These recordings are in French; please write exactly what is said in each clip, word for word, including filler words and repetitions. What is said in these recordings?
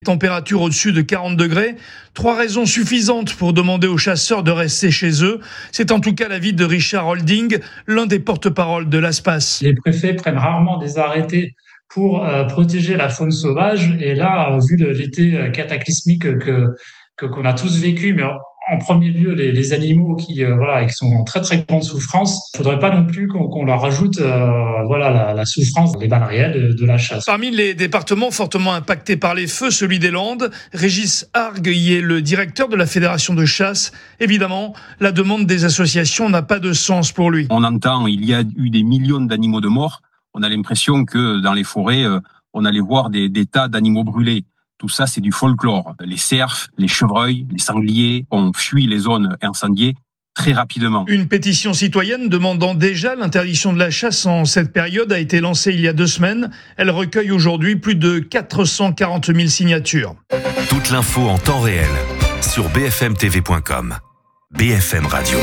Température au-dessus de quarante degrés, trois raisons suffisantes pour demander aux chasseurs de rester chez eux. C'est en tout cas l'avis de Richard Holding, l'un des porte-parole de l'ASPAS. Les préfets prennent rarement des arrêtés pour euh, protéger la faune sauvage. Et là, vu le, l'été cataclysmique que, que qu'on a tous vécu, mais en premier lieu les, les animaux qui euh, voilà qui sont en très très grande souffrance, il faudrait pas non plus qu'on, qu'on leur rajoute euh, voilà la, la souffrance, les balles réelles de, de la chasse. Parmi les départements fortement impactés par les feux, celui des Landes, Régis Argue y est le directeur de la fédération de chasse. Évidemment, la demande des associations n'a pas de sens pour lui. On entend, il y a eu des millions d'animaux de morts. On a l'impression que dans les forêts, on allait voir des, des tas d'animaux brûlés. Tout ça, c'est du folklore. Les cerfs, les chevreuils, les sangliers ont fui les zones incendiées très rapidement. Une pétition citoyenne demandant déjà l'interdiction de la chasse en cette période a été lancée il y a deux semaines. Elle recueille aujourd'hui plus de quatre cent quarante mille signatures. Toute l'info en temps réel sur b f m t v point com. B F M Radio.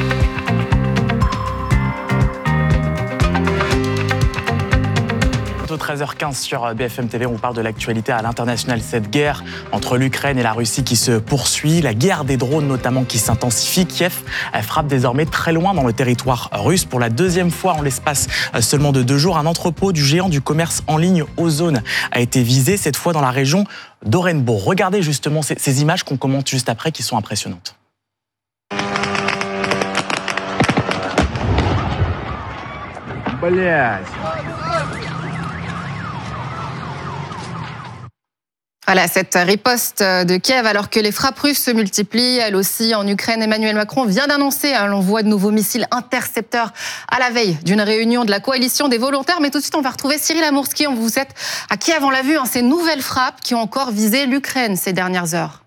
treize heures quinze sur B F M T V, on vous parle de l'actualité à l'international. Cette guerre entre l'Ukraine et la Russie qui se poursuit, la guerre des drones notamment qui s'intensifie. Kiev frappe désormais très loin dans le territoire russe. Pour la deuxième fois en l'espace seulement de deux jours, un entrepôt du géant du commerce en ligne Ozon a été visé, cette fois dans la région d'Orenbourg. Regardez justement ces, ces images qu'on commente juste après qui sont impressionnantes. Блядь. Voilà, cette riposte de Kiev alors que les frappes russes se multiplient, elle aussi en Ukraine. Emmanuel Macron vient d'annoncer hein, l'envoi de nouveaux missiles intercepteurs à la veille d'une réunion de la coalition des volontaires. Mais tout de suite, on va retrouver Cyril Amourski. Vous êtes à Kiev, on l'a vu, hein, ces nouvelles frappes qui ont encore visé l'Ukraine ces dernières heures.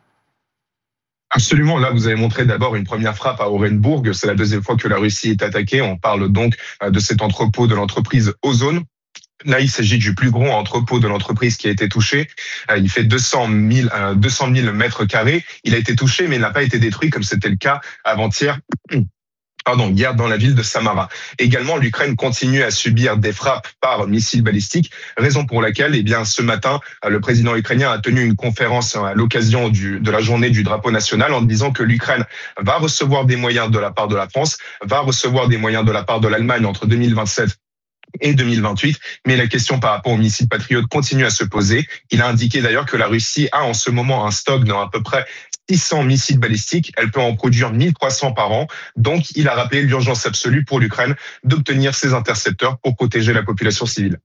Absolument. Là, vous avez montré d'abord une première frappe à Orenbourg. C'est la deuxième fois que la Russie est attaquée. On parle donc de cet entrepôt de l'entreprise Ozon. Là, il s'agit du plus gros entrepôt de l'entreprise qui a été touché. Il fait deux cent mille mètres carrés. Il a été touché, mais il n'a pas été détruit comme c'était le cas avant-hier. Pardon, hier dans la ville de Samara. Également, l'Ukraine continue à subir des frappes par missiles balistiques, raison pour laquelle, eh bien, ce matin, le président ukrainien a tenu une conférence à l'occasion du, de la journée du drapeau national en disant que l'Ukraine va recevoir des moyens de la part de la France, va recevoir des moyens de la part de l'Allemagne entre deux mille vingt-sept et deux mille vingt-huit, mais la question par rapport aux missiles Patriot continue à se poser. Il a indiqué d'ailleurs que la Russie a en ce moment un stock dans à peu près six cents missiles balistiques. Elle peut en produire mille trois cents par an. Donc, il a rappelé l'urgence absolue pour l'Ukraine d'obtenir ces intercepteurs pour protéger la population civile.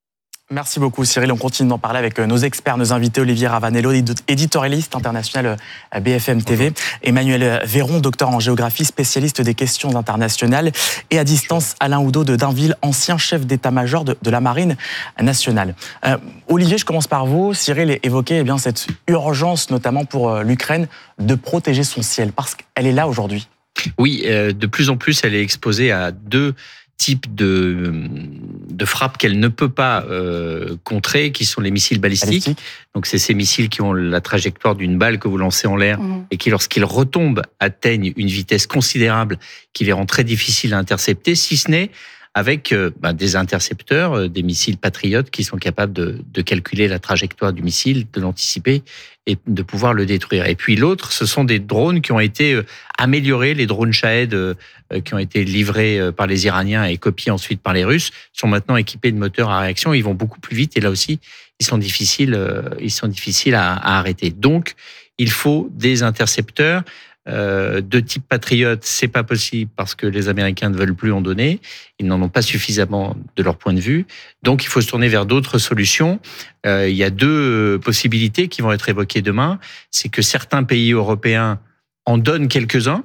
Merci beaucoup Cyril. On continue d'en parler avec nos experts, nos invités, Olivier Ravanello, éditorialiste international à B F M T V, Emmanuel Véron, docteur en géographie, spécialiste des questions internationales, et à distance Alain Oudot de Dainville, ancien chef d'état-major de, de la Marine nationale. Euh, Olivier, je commence par vous. Cyril évoquait eh bien, cette urgence, notamment pour l'Ukraine, de protéger son ciel, parce qu'elle est là aujourd'hui. Oui, euh, de plus en plus, elle est exposée à deux type de, de frappe qu'elle ne peut pas euh, contrer, qui sont les missiles balistiques. Balistique. Donc, c'est ces missiles qui ont la trajectoire d'une balle que vous lancez en l'air mmh. et qui, lorsqu'ils retombent, atteignent une vitesse considérable qui les rend très difficiles à intercepter, si ce n'est avec euh, bah, des intercepteurs, euh, des missiles patriotes qui sont capables de, de calculer la trajectoire du missile, de l'anticiper et de pouvoir le détruire. Et puis l'autre, ce sont des drones qui ont été euh, améliorés, les drones Shahed euh, qui ont été livrés euh, par les Iraniens et copiés ensuite par les Russes, sont maintenant équipés de moteurs à réaction. Ils vont beaucoup plus vite et là aussi, ils sont difficiles, euh, ils sont difficiles à, à arrêter. Donc, il faut des intercepteurs. Euh, de type patriote, c'est pas possible parce que les Américains ne veulent plus en donner. Ils n'en ont pas suffisamment de leur point de vue. Donc, il faut se tourner vers d'autres solutions. Euh, il y a deux possibilités qui vont être évoquées demain. C'est que certains pays européens en donnent quelques-uns.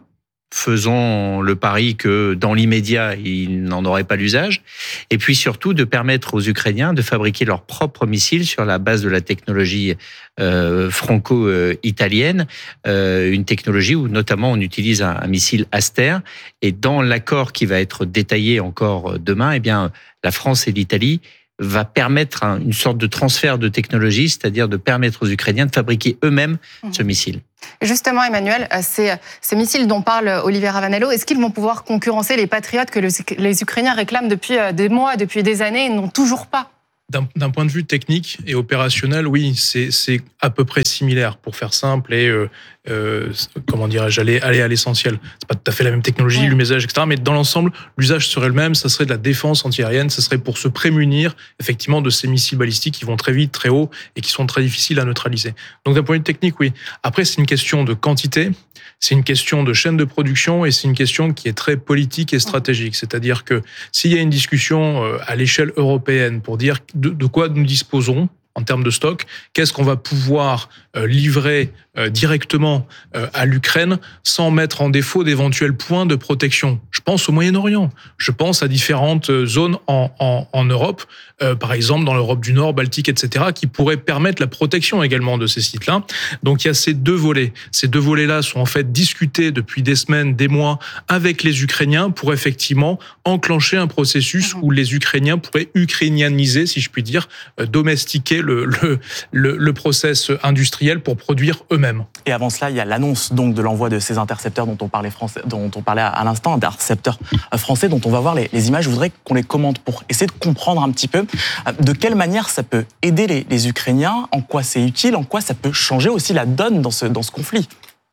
Faisons le pari que dans l'immédiat, ils n'en auraient pas l'usage. Et puis surtout, de permettre aux Ukrainiens de fabriquer leurs propres missiles sur la base de la technologie euh, franco-italienne, euh, une technologie où notamment on utilise un, un missile Aster. Et dans l'accord qui va être détaillé encore demain, eh bien, la France et l'Italie va permettre un, une sorte de transfert de technologie, c'est-à-dire de permettre aux Ukrainiens de fabriquer eux-mêmes mmh. ce missile. Justement, Emmanuel, ces, ces missiles dont parle Olivier Ravanello, est-ce qu'ils vont pouvoir concurrencer les patriotes que le, les Ukrainiens réclament depuis des mois, depuis des années et n'ont toujours pas ? D'un, d'un point de vue technique et opérationnel, oui, c'est, c'est à peu près similaire, pour faire simple et euh, euh, comment dirais-je, aller, aller à l'essentiel. C'est pas tout à fait la même technologie, ouais. l'usage, et cetera. Mais dans l'ensemble, l'usage serait le même. Ça serait de la défense antiaérienne. Ça serait pour se prémunir effectivement de ces missiles balistiques qui vont très vite, très haut et qui sont très difficiles à neutraliser. Donc d'un point de vue technique, oui. Après, c'est une question de quantité, c'est une question de chaîne de production et c'est une question qui est très politique et stratégique. C'est-à-dire que s'il y a une discussion à l'échelle européenne pour dire De, de quoi nous disposons en termes de stock, qu'est-ce qu'on va pouvoir euh, livrer euh, directement euh, à l'Ukraine sans mettre en défaut d'éventuels points de protection. Je pense au Moyen-Orient, je pense à différentes zones en, en, en Europe, euh, par exemple dans l'Europe du Nord, Baltique, et cetera, qui pourraient permettre la protection également de ces sites-là. Donc il y a ces deux volets. Ces deux volets-là sont en fait discutés depuis des semaines, des mois avec les Ukrainiens pour effectivement enclencher un processus où les Ukrainiens pourraient ukrainianiser, si je puis dire, euh, domestiquer Le, le, le, le process industriel pour produire eux-mêmes. Et avant cela, il y a l'annonce donc de l'envoi de ces intercepteurs dont on parlait, français, dont on parlait à l'instant, intercepteurs français dont on va voir les, les images. Je voudrais qu'on les commente pour essayer de comprendre un petit peu de quelle manière ça peut aider les, les Ukrainiens, en quoi c'est utile, en quoi ça peut changer aussi la donne dans ce, dans ce conflit.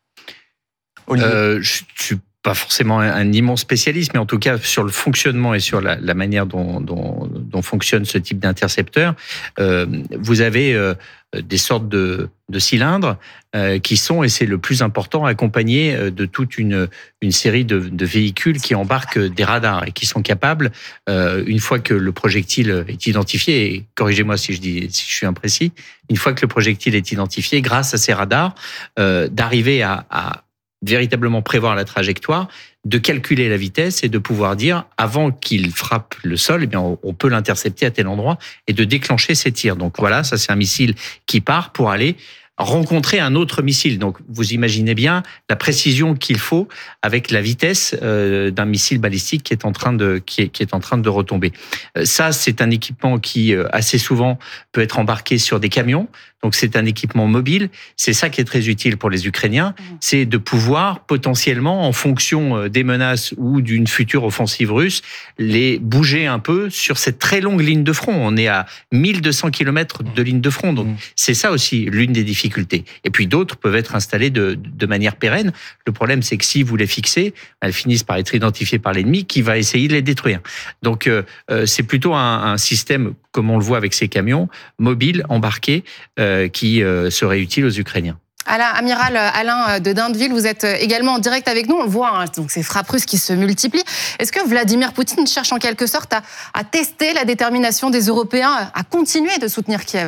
Olivier. Euh, je suis pas forcément un, un immense spécialiste, mais en tout cas sur le fonctionnement et sur la, la manière dont, dont, dont fonctionne ce type d'intercepteur, euh, vous avez euh, des sortes de, de cylindres euh, qui sont, et c'est le plus important, accompagnés de toute une, une série de, de véhicules qui embarquent des radars et qui sont capables, euh, une fois que le projectile est identifié, et corrigez-moi si je dis si je suis imprécis, une fois que le projectile est identifié, grâce à ces radars, euh, d'arriver à, à véritablement prévoir la trajectoire, de calculer la vitesse et de pouvoir dire, avant qu'il frappe le sol, eh bien, on peut l'intercepter à tel endroit et de déclencher ses tirs. Donc voilà, ça c'est un missile qui part pour aller rencontrer un autre missile. Donc vous imaginez bien la précision qu'il faut avec la vitesse euh, d'un missile balistique qui est en train de qui est, qui est en train de retomber. Euh, ça c'est un équipement qui euh, assez souvent peut être embarqué sur des camions. Donc c'est un équipement mobile. C'est ça qui est très utile pour les Ukrainiens, c'est de pouvoir potentiellement, en fonction des menaces ou d'une future offensive russe, les bouger un peu sur cette très longue ligne de front. On est à mille deux cents kilomètres de ligne de front, donc c'est ça aussi l'une des difficultés. Et puis d'autres peuvent être installées de, de manière pérenne. Le problème, c'est que si vous les fixez, elles finissent par être identifiées par l'ennemi qui va essayer de les détruire. Donc euh, c'est plutôt un, un système, comme on le voit avec ces camions, mobile, embarqué, euh, qui euh, serait utile aux Ukrainiens. Alain, amiral Alain de Dindeville, vous êtes également en direct avec nous. On le voit, hein, donc ces frappes russes qui se multiplient. Est-ce que Vladimir Poutine cherche en quelque sorte à, à tester la détermination des Européens à continuer de soutenir Kiev ?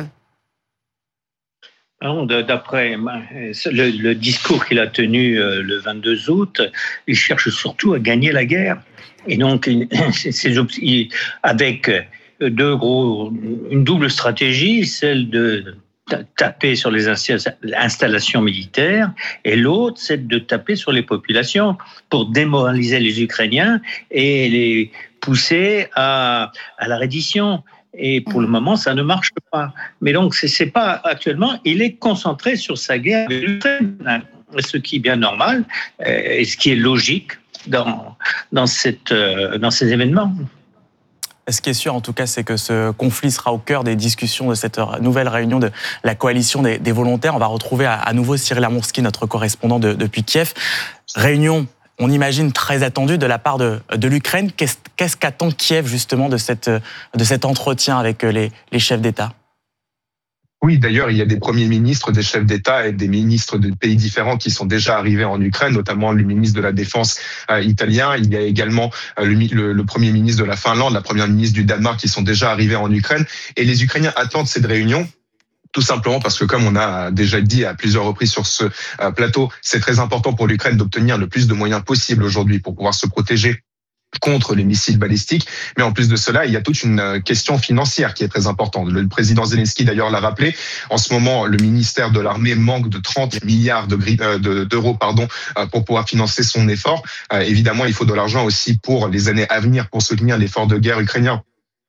D'après le, le discours qu'il a tenu le vingt-deux août, il cherche surtout à gagner la guerre. Et donc, c'est, c'est, avec deux gros, une double stratégie, celle de taper sur les installations militaires et l'autre, c'est de taper sur les populations pour démoraliser les Ukrainiens et les pousser à, à la reddition. Et pour le moment, ça ne marche pas. Mais donc, c'est, c'est pas actuellement, il est concentré sur sa guerre avec l'Ukraine, ce qui est bien normal et ce qui est logique dans, dans, cette, dans ces événements. Ce qui est sûr, en tout cas, c'est que ce conflit sera au cœur des discussions de cette nouvelle réunion de la coalition des, des volontaires. On va retrouver à, à nouveau Cyril Amourski, notre correspondant de, depuis Kiev. Réunion, on imagine, très attendue de la part de, de l'Ukraine. Qu'est-ce, qu'est-ce qu'attend Kiev, justement, de, cette, de cet entretien avec les, les chefs d'État ? Oui, d'ailleurs, il y a des premiers ministres, des chefs d'État et des ministres de pays différents qui sont déjà arrivés en Ukraine, notamment le ministre de la Défense euh, italien. Il y a également euh, le, le, le premier ministre de la Finlande, la première ministre du Danemark qui sont déjà arrivés en Ukraine. Et les Ukrainiens attendent cette réunion. Tout simplement parce que, comme on a déjà dit à plusieurs reprises sur ce euh, plateau, c'est très important pour l'Ukraine d'obtenir le plus de moyens possible aujourd'hui pour pouvoir se protéger contre les missiles balistiques. Mais en plus de cela, il y a toute une question financière qui est très importante. Le président Zelensky, d'ailleurs, l'a rappelé. En ce moment, le ministère de l'Armée manque de trente milliards de, de, d'euros pardon, pour pouvoir financer son effort. Euh, évidemment, il faut de l'argent aussi pour les années à venir pour soutenir l'effort de guerre ukrainien.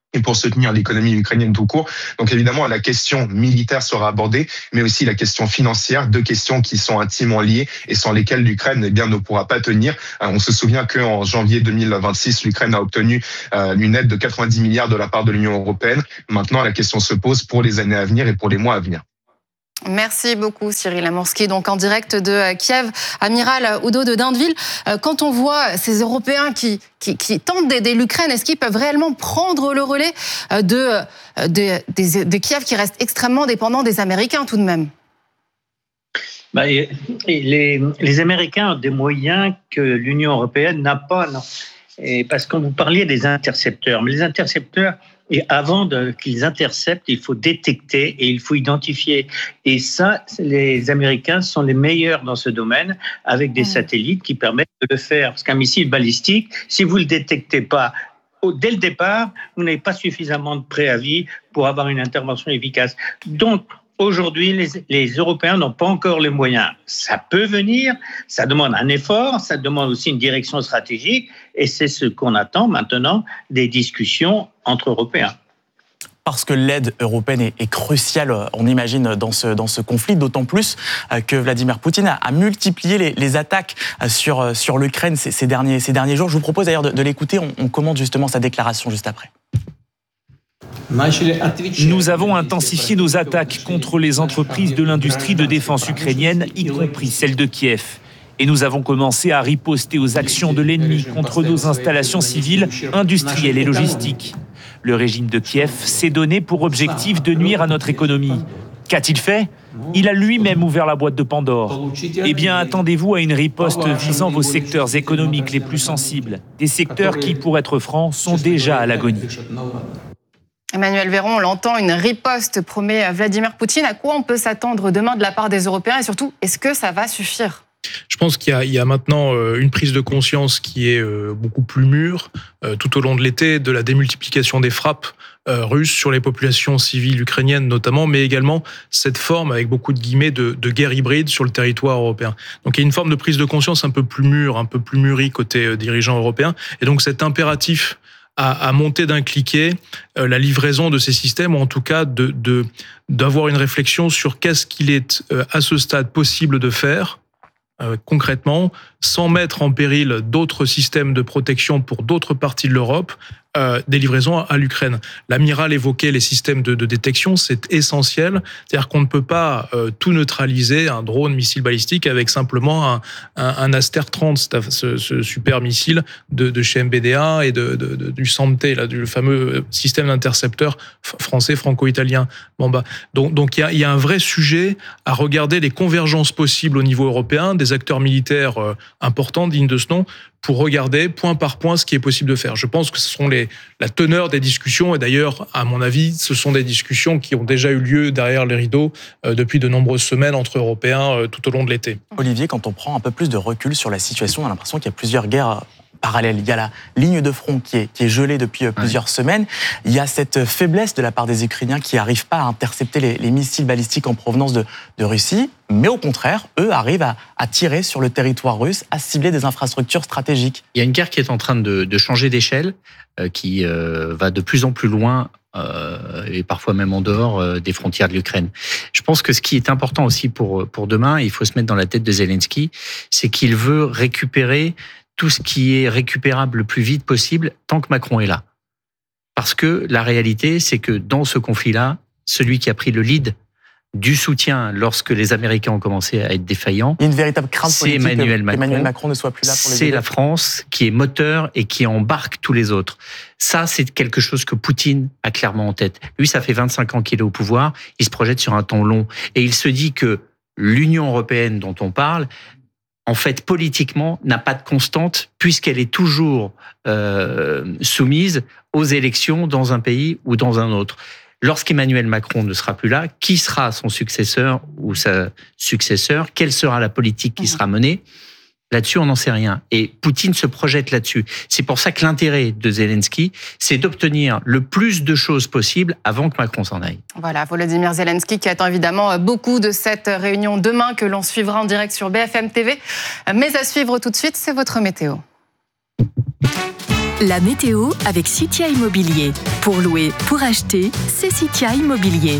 et pour soutenir l'économie ukrainienne tout court. Donc évidemment, la question militaire sera abordée, mais aussi la question financière, deux questions qui sont intimement liées et sans lesquelles l'Ukraine eh bien, ne pourra pas tenir. On se souvient qu'en janvier deux mille vingt-six, l'Ukraine a obtenu une aide de quatre-vingt-dix milliards de la part de l'Union européenne. Maintenant, la question se pose pour les années à venir et pour les mois à venir. Merci beaucoup Cyril Amorski, donc en direct de Kiev. Amiral Udo de Dindeville, quand on voit ces Européens qui, qui, qui tentent d'aider l'Ukraine, est-ce qu'ils peuvent réellement prendre le relais de, de, de, de Kiev qui reste extrêmement dépendant des Américains tout de même? Bah, et, et les, les Américains ont des moyens que l'Union européenne n'a pas. Non. Et parce que vous parliez des intercepteurs, mais les intercepteurs, et avant de, qu'ils interceptent, il faut détecter et il faut identifier. Et ça, les Américains sont les meilleurs dans ce domaine, avec des satellites qui permettent de le faire. Parce qu'un missile balistique, si vous ne le détectez pas dès le départ, vous n'avez pas suffisamment de préavis pour avoir une intervention efficace. Donc, aujourd'hui, les, les Européens n'ont pas encore les moyens. Ça peut venir, ça demande un effort, ça demande aussi une direction stratégique, et c'est ce qu'on attend maintenant des discussions entre Européens. Parce que l'aide européenne est, est cruciale, on imagine, dans ce, dans ce conflit, d'autant plus que Vladimir Poutine a, a multiplié les, les attaques sur, sur l'Ukraine ces, ces, derniers, ces derniers jours. Je vous propose d'ailleurs de, de l'écouter, on, on commente justement sa déclaration juste après. Nous avons intensifié nos attaques contre les entreprises de l'industrie de défense ukrainienne, y compris celles de Kiev. Et nous avons commencé à riposter aux actions de l'ennemi contre nos installations civiles, industrielles et logistiques. Le régime de Kiev s'est donné pour objectif de nuire à notre économie. Qu'a-t-il fait ? Il a lui-même ouvert la boîte de Pandore. Eh bien, attendez-vous à une riposte visant vos secteurs économiques les plus sensibles. Des secteurs qui, pour être francs, sont déjà à l'agonie. Emmanuel Véron, on l'entend, une riposte promet Vladimir Poutine. À quoi on peut s'attendre demain de la part des Européens et surtout, est-ce que ça va suffire ? Je pense qu'il y a, il y a maintenant une prise de conscience qui est beaucoup plus mûre tout au long de l'été de la démultiplication des frappes russes sur les populations civiles ukrainiennes notamment, mais également cette forme avec beaucoup de guillemets de, de guerre hybride sur le territoire européen. Donc il y a une forme de prise de conscience un peu plus mûre, un peu plus mûrie côté dirigeants européens, et donc cet impératif à, à monter d'un cliquet euh, la livraison de ces systèmes, ou en tout cas de, de, d'avoir une réflexion sur qu'est-ce qu'il est euh, à ce stade possible de faire euh, concrètement, sans mettre en péril d'autres systèmes de protection pour d'autres parties de l'Europe, euh, des livraisons à l'Ukraine. L'amiral évoquait les systèmes de, de détection, c'est essentiel. C'est-à-dire qu'on ne peut pas euh, tout neutraliser, un drone missile balistique, avec simplement un, un, un Aster trente, ce, ce super missile de, de chez M B D A et de, de, de, du SAMP, là, du fameux système d'intercepteur français franco-italien. Bon, bah, donc, donc il y a, il y a un vrai sujet à regarder les convergences possibles au niveau européen, des acteurs militaires euh, importants, dignes de ce nom, pour regarder point par point ce qui est possible de faire. Je pense que ce sont les, la teneur des discussions, et d'ailleurs, à mon avis, ce sont des discussions qui ont déjà eu lieu derrière les rideaux euh, depuis de nombreuses semaines entre Européens euh, tout au long de l'été. Olivier, quand on prend un peu plus de recul sur la situation, on a l'impression qu'il y a plusieurs guerres parallèles. Il y a la ligne de front qui est, qui est gelée depuis plusieurs ouais. semaines. Il y a cette faiblesse de la part des Ukrainiens qui n'arrivent pas à intercepter les, les missiles balistiques en provenance de, de Russie. Mais au contraire, eux arrivent à, à tirer sur le territoire russe, à cibler des infrastructures stratégiques. Il y a une guerre qui est en train de, de changer d'échelle, euh, qui euh, va de plus en plus loin euh, et parfois même en dehors euh, des frontières de l'Ukraine. Je pense que ce qui est important aussi pour, pour demain, et il faut se mettre dans la tête de Zelensky, c'est qu'il veut récupérer tout ce qui est récupérable le plus vite possible tant que Macron est là. Parce que la réalité, c'est que dans ce conflit-là, celui qui a pris le lead du soutien lorsque les Américains ont commencé à être défaillants, il y a une véritable crainte c'est Emmanuel Macron. Emmanuel Macron ne soit plus là pour les C'est aider. la France qui est moteur et qui embarque tous les autres. Ça, c'est quelque chose que Poutine a clairement en tête. Lui, ça fait vingt-cinq ans qu'il est au pouvoir, il se projette sur un temps long et il se dit que l'Union européenne dont on parle, en fait, politiquement, n'a pas de constante puisqu'elle est toujours euh, soumise aux élections dans un pays ou dans un autre. Lorsqu'Emmanuel Macron ne sera plus là, qui sera son successeur ou sa successeur? Quelle sera la politique qui sera menée? Là-dessus, on n'en sait rien. Et Poutine se projette là-dessus. C'est pour ça que l'intérêt de Zelensky, c'est d'obtenir le plus de choses possibles avant que Macron s'en aille. Voilà, Volodymyr Zelensky qui attend évidemment beaucoup de cette réunion demain que l'on suivra en direct sur B F M T V. Mais à suivre tout de suite, c'est votre météo. La météo avec Citia Immobilier. Pour louer, pour acheter, c'est Citia Immobilier.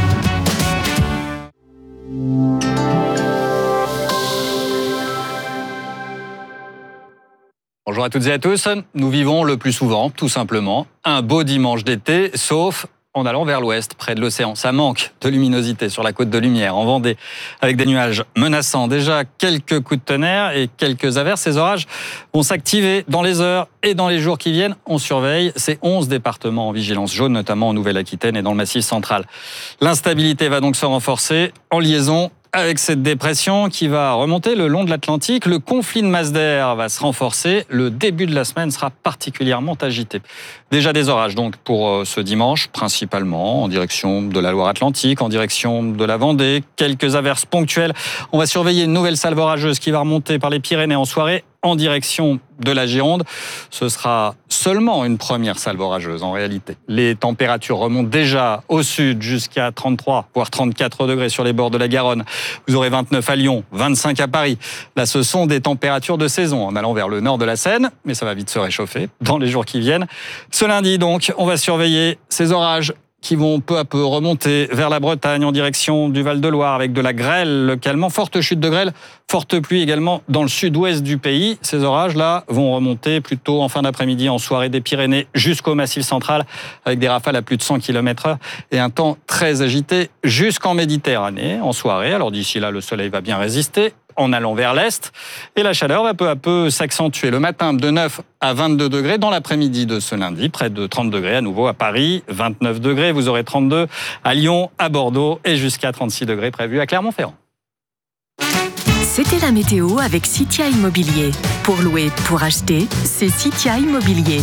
Bonjour à toutes et à tous. Nous vivons le plus souvent, tout simplement, un beau dimanche d'été, sauf en allant vers l'ouest, près de l'océan. Ça manque de luminosité sur la côte de Lumière, en Vendée, avec des nuages menaçants. Déjà quelques coups de tonnerre et quelques averses. Ces orages vont s'activer dans les heures et dans les jours qui viennent. On surveille ces onze départements en vigilance jaune, notamment en Nouvelle-Aquitaine et dans le Massif central. L'instabilité va donc se renforcer en liaison avec cette dépression qui va remonter le long de l'Atlantique. Le conflit de masse d'air va se renforcer. Le début de la semaine sera particulièrement agité. Déjà des orages donc pour ce dimanche, principalement en direction de la Loire-Atlantique, en direction de la Vendée. Quelques averses ponctuelles. On va surveiller une nouvelle salve orageuse qui va remonter par les Pyrénées en soirée en direction de la Gironde. Ce sera seulement une première salve orageuse en réalité. Les températures remontent déjà au sud jusqu'à trente-trois, voire trente-quatre degrés sur les bords de la Garonne. Vous aurez vingt-neuf à Lyon, vingt-cinq à Paris. Là, ce sont des températures de saison en allant vers le nord de la Seine, mais ça va vite se réchauffer dans les jours qui viennent. Ce lundi, donc, on va surveiller ces orages qui vont peu à peu remonter vers la Bretagne en direction du Val-de-Loire avec de la grêle localement. Forte chute de grêle, forte pluie également dans le sud-ouest du pays. Ces orages-là vont remonter plutôt en fin d'après-midi, en soirée des Pyrénées jusqu'au Massif central avec des rafales à plus de cent kilomètres heure et un temps très agité jusqu'en Méditerranée en soirée. Alors d'ici là, le soleil va bien résister en allant vers l'est et la chaleur va peu à peu s'accentuer. Le matin de neuf à vingt-deux degrés, dans l'après-midi de ce lundi, près de trente degrés à nouveau à Paris, vingt-neuf degrés, vous aurez trente-deux à Lyon, à Bordeaux et jusqu'à trente-six degrés prévus à Clermont-Ferrand. C'était la météo avec Citia Immobilier. Pour louer, pour acheter, c'est Citia Immobilier.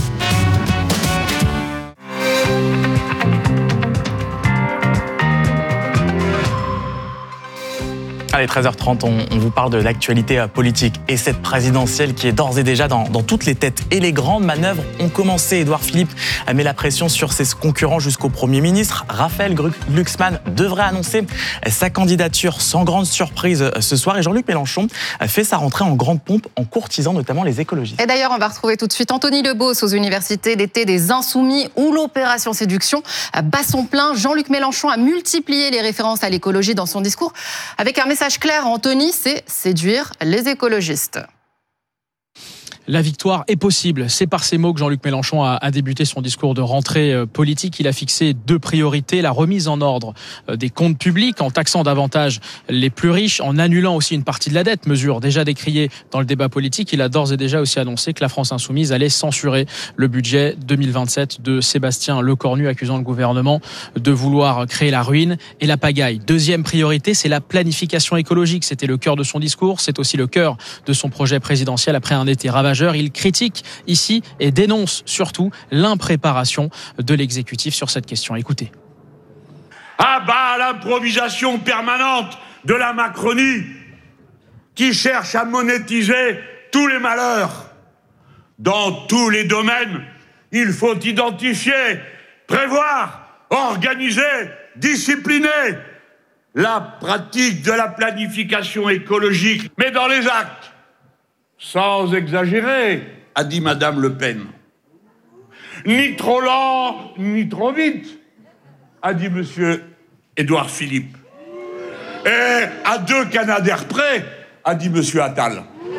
Allez, treize heures trente, on, on vous parle de l'actualité politique et cette présidentielle qui est d'ores et déjà dans, dans toutes les têtes. Et les grandes manœuvres ont commencé. Édouard Philippe met la pression sur ses concurrents jusqu'au Premier ministre. Raphaël Glucksmann devrait annoncer sa candidature sans grande surprise ce soir. Et Jean-Luc Mélenchon fait sa rentrée en grande pompe en courtisant notamment les écologistes. Et d'ailleurs, on va retrouver tout de suite Anthony Lebos aux universités d'été des Insoumis où l'opération séduction bat son plein. Jean-Luc Mélenchon a multiplié les références à l'écologie dans son discours avec un message clair, Anthony, c'est séduire les écologistes. La victoire est possible. C'est par ces mots que Jean-Luc Mélenchon a, a débuté son discours de rentrée politique. Il a fixé deux priorités. La remise en ordre des comptes publics en taxant davantage les plus riches, en annulant aussi une partie de la dette, mesure déjà décriée dans le débat politique. Il a d'ores et déjà aussi annoncé que la France insoumise allait censurer le budget deux mille vingt-sept de Sébastien Lecornu, accusant le gouvernement de vouloir créer la ruine et la pagaille. Deuxième priorité, c'est la planification écologique. C'était le cœur de son discours. C'est aussi le cœur de son projet présidentiel après un été ravageur. Il critique ici et dénonce surtout l'impréparation de l'exécutif sur cette question. Écoutez. À bas l'improvisation permanente de la Macronie qui cherche à monétiser tous les malheurs. Dans tous les domaines, il faut identifier, prévoir, organiser, discipliner la pratique de la planification écologique, mais dans les actes. Sans exagérer, a dit Madame Le Pen. Ni trop lent, ni trop vite, a dit Monsieur Édouard Philippe. Et à deux Canadair près, a dit Monsieur Attal.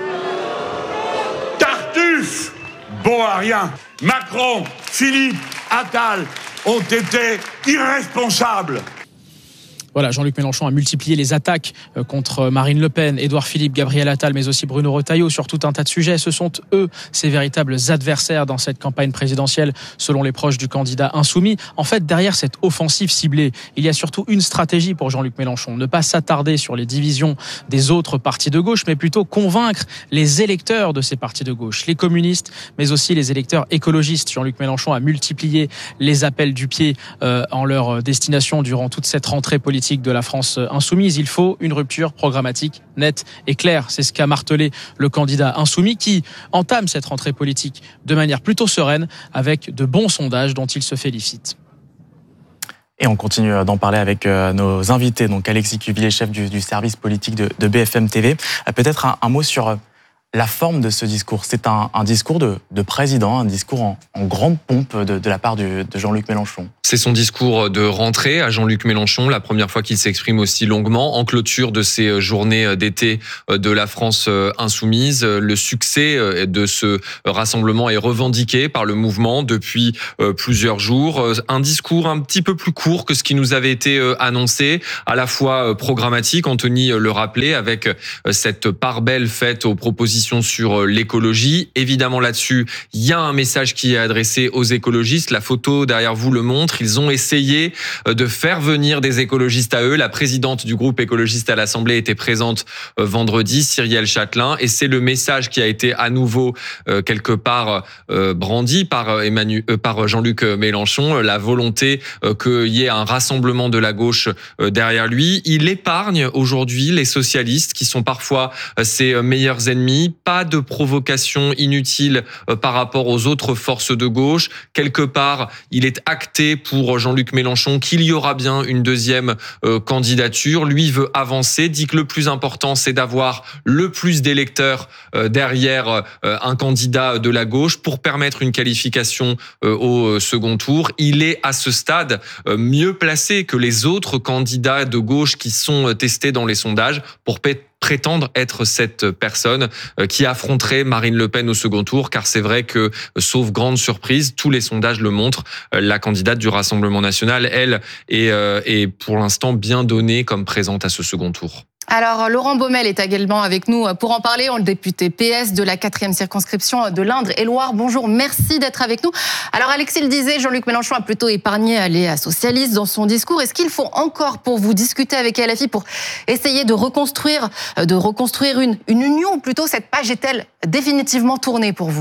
Tartuffe, bon à rien. Macron, Philippe, Attal ont été irresponsables. Voilà, Jean-Luc Mélenchon a multiplié les attaques contre Marine Le Pen, Édouard Philippe, Gabriel Attal, mais aussi Bruno Retailleau sur tout un tas de sujets. Ce sont eux, ses véritables adversaires dans cette campagne présidentielle, selon les proches du candidat insoumis. En fait, derrière cette offensive ciblée, il y a surtout une stratégie pour Jean-Luc Mélenchon. Ne pas s'attarder sur les divisions des autres partis de gauche, mais plutôt convaincre les électeurs de ces partis de gauche, les communistes, mais aussi les électeurs écologistes. Jean-Luc Mélenchon a multiplié les appels du pied euh, en leur destination durant toute cette rentrée politique de la France insoumise. Il faut une rupture programmatique nette et claire. C'est ce qu'a martelé le candidat insoumis qui entame cette rentrée politique de manière plutôt sereine avec de bons sondages dont il se félicite. Et on continue d'en parler avec nos invités. Donc Alexis Cuvillier, chef du, du service politique de, de B F M T V. Peut-être un, un mot sur la forme de ce discours. C'est un, un discours de, de président, un discours en, en grande pompe de, de la part du, de Jean-Luc Mélenchon. C'est son discours de rentrée à Jean-Luc Mélenchon, la première fois qu'il s'exprime aussi longuement, en clôture de ces journées d'été de la France insoumise. Le succès de ce rassemblement est revendiqué par le mouvement depuis plusieurs jours. Un discours un petit peu plus court que ce qui nous avait été annoncé, à la fois programmatique, Anthony le rappelait, avec cette part belle faite aux propositions sur l'écologie. Évidemment, là-dessus, il y a un message qui est adressé aux écologistes. La photo derrière vous le montre. Ils ont essayé de faire venir des écologistes à eux. La présidente du groupe écologiste à l'Assemblée était présente vendredi, Cyrielle Châtelain, et c'est le message qui a été à nouveau quelque part brandi par Emmanuel, par Jean-Luc Mélenchon, la volonté qu'il y ait un rassemblement de la gauche derrière lui. Il épargne aujourd'hui les socialistes qui sont parfois ses meilleurs ennemis. Pas de provocation inutile par rapport aux autres forces de gauche. Quelque part, il est acté pour Jean-Luc Mélenchon qu'il y aura bien une deuxième euh, candidature. Lui veut avancer, dit que le plus important, c'est d'avoir le plus d'électeurs euh, derrière euh, un candidat de la gauche pour permettre une qualification euh, au second tour. Il est à ce stade euh, mieux placé que les autres candidats de gauche qui sont testés dans les sondages pour p- prétendre être cette personne qui affronterait Marine Le Pen au second tour, car c'est vrai que, sauf grande surprise, tous les sondages le montrent, la candidate du Rassemblement national, elle, est, est pour l'instant bien donnée comme présente à ce second tour. Alors, Laurent Baumel est également avec nous pour en parler, le député P S de la quatrième circonscription de l'Indre-et-Loire. Bonjour, merci d'être avec nous. Alors, Alexis le disait, Jean-Luc Mélenchon a plutôt épargné les socialistes dans son discours. Est-ce qu'il faut encore, pour vous, discuter avec L F I pour essayer de reconstruire, de reconstruire une, une union, ou plutôt cette page est-elle définitivement tournée pour vous ?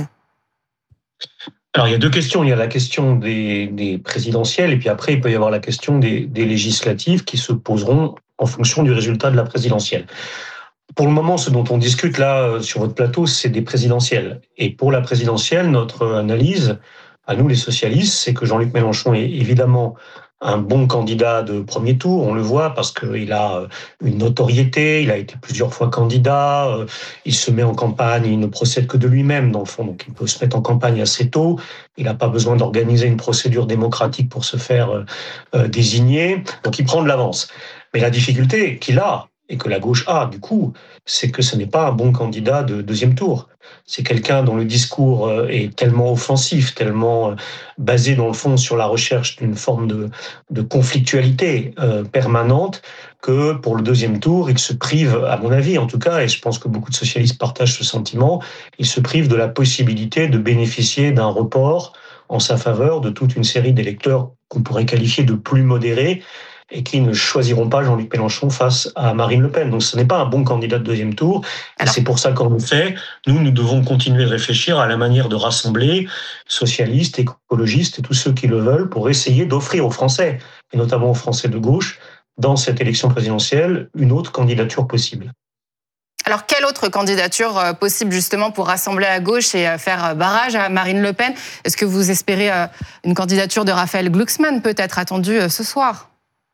Alors, il y a deux questions. Il y a la question des, des présidentielles, et puis après, il peut y avoir la question des, des législatives qui se poseront en fonction du résultat de la présidentielle. Pour le moment, ce dont on discute là sur votre plateau, c'est des présidentielles. Et pour la présidentielle, notre analyse, à nous les socialistes, c'est que Jean-Luc Mélenchon est évidemment un bon candidat de premier tour, on le voit parce qu'il a une notoriété, il a été plusieurs fois candidat, il se met en campagne, il ne procède que de lui-même dans le fond, donc il peut se mettre en campagne assez tôt, il n'a pas besoin d'organiser une procédure démocratique pour se faire euh, désigner, donc il prend de l'avance. Mais la difficulté qu'il a, et que la gauche a du coup, c'est que ce n'est pas un bon candidat de deuxième tour. C'est quelqu'un dont le discours est tellement offensif, tellement basé dans le fond sur la recherche d'une forme de, de conflictualité euh, permanente, que pour le deuxième tour, il se prive, à mon avis en tout cas, et je pense que beaucoup de socialistes partagent ce sentiment, il se prive de la possibilité de bénéficier d'un report en sa faveur de toute une série d'électeurs qu'on pourrait qualifier de plus modérés, et qui ne choisiront pas Jean-Luc Mélenchon face à Marine Le Pen. Donc ce n'est pas un bon candidat de deuxième tour. Et c'est pour ça qu'en effet, nous, nous devons continuer de réfléchir à la manière de rassembler socialistes, écologistes et tous ceux qui le veulent pour essayer d'offrir aux Français, et notamment aux Français de gauche, dans cette élection présidentielle, une autre candidature possible. Alors, quelle autre candidature possible justement pour rassembler à gauche et faire barrage à Marine Le Pen ? Est-ce que vous espérez une candidature de Raphaël Glucksmann peut-être attendue ce soir ?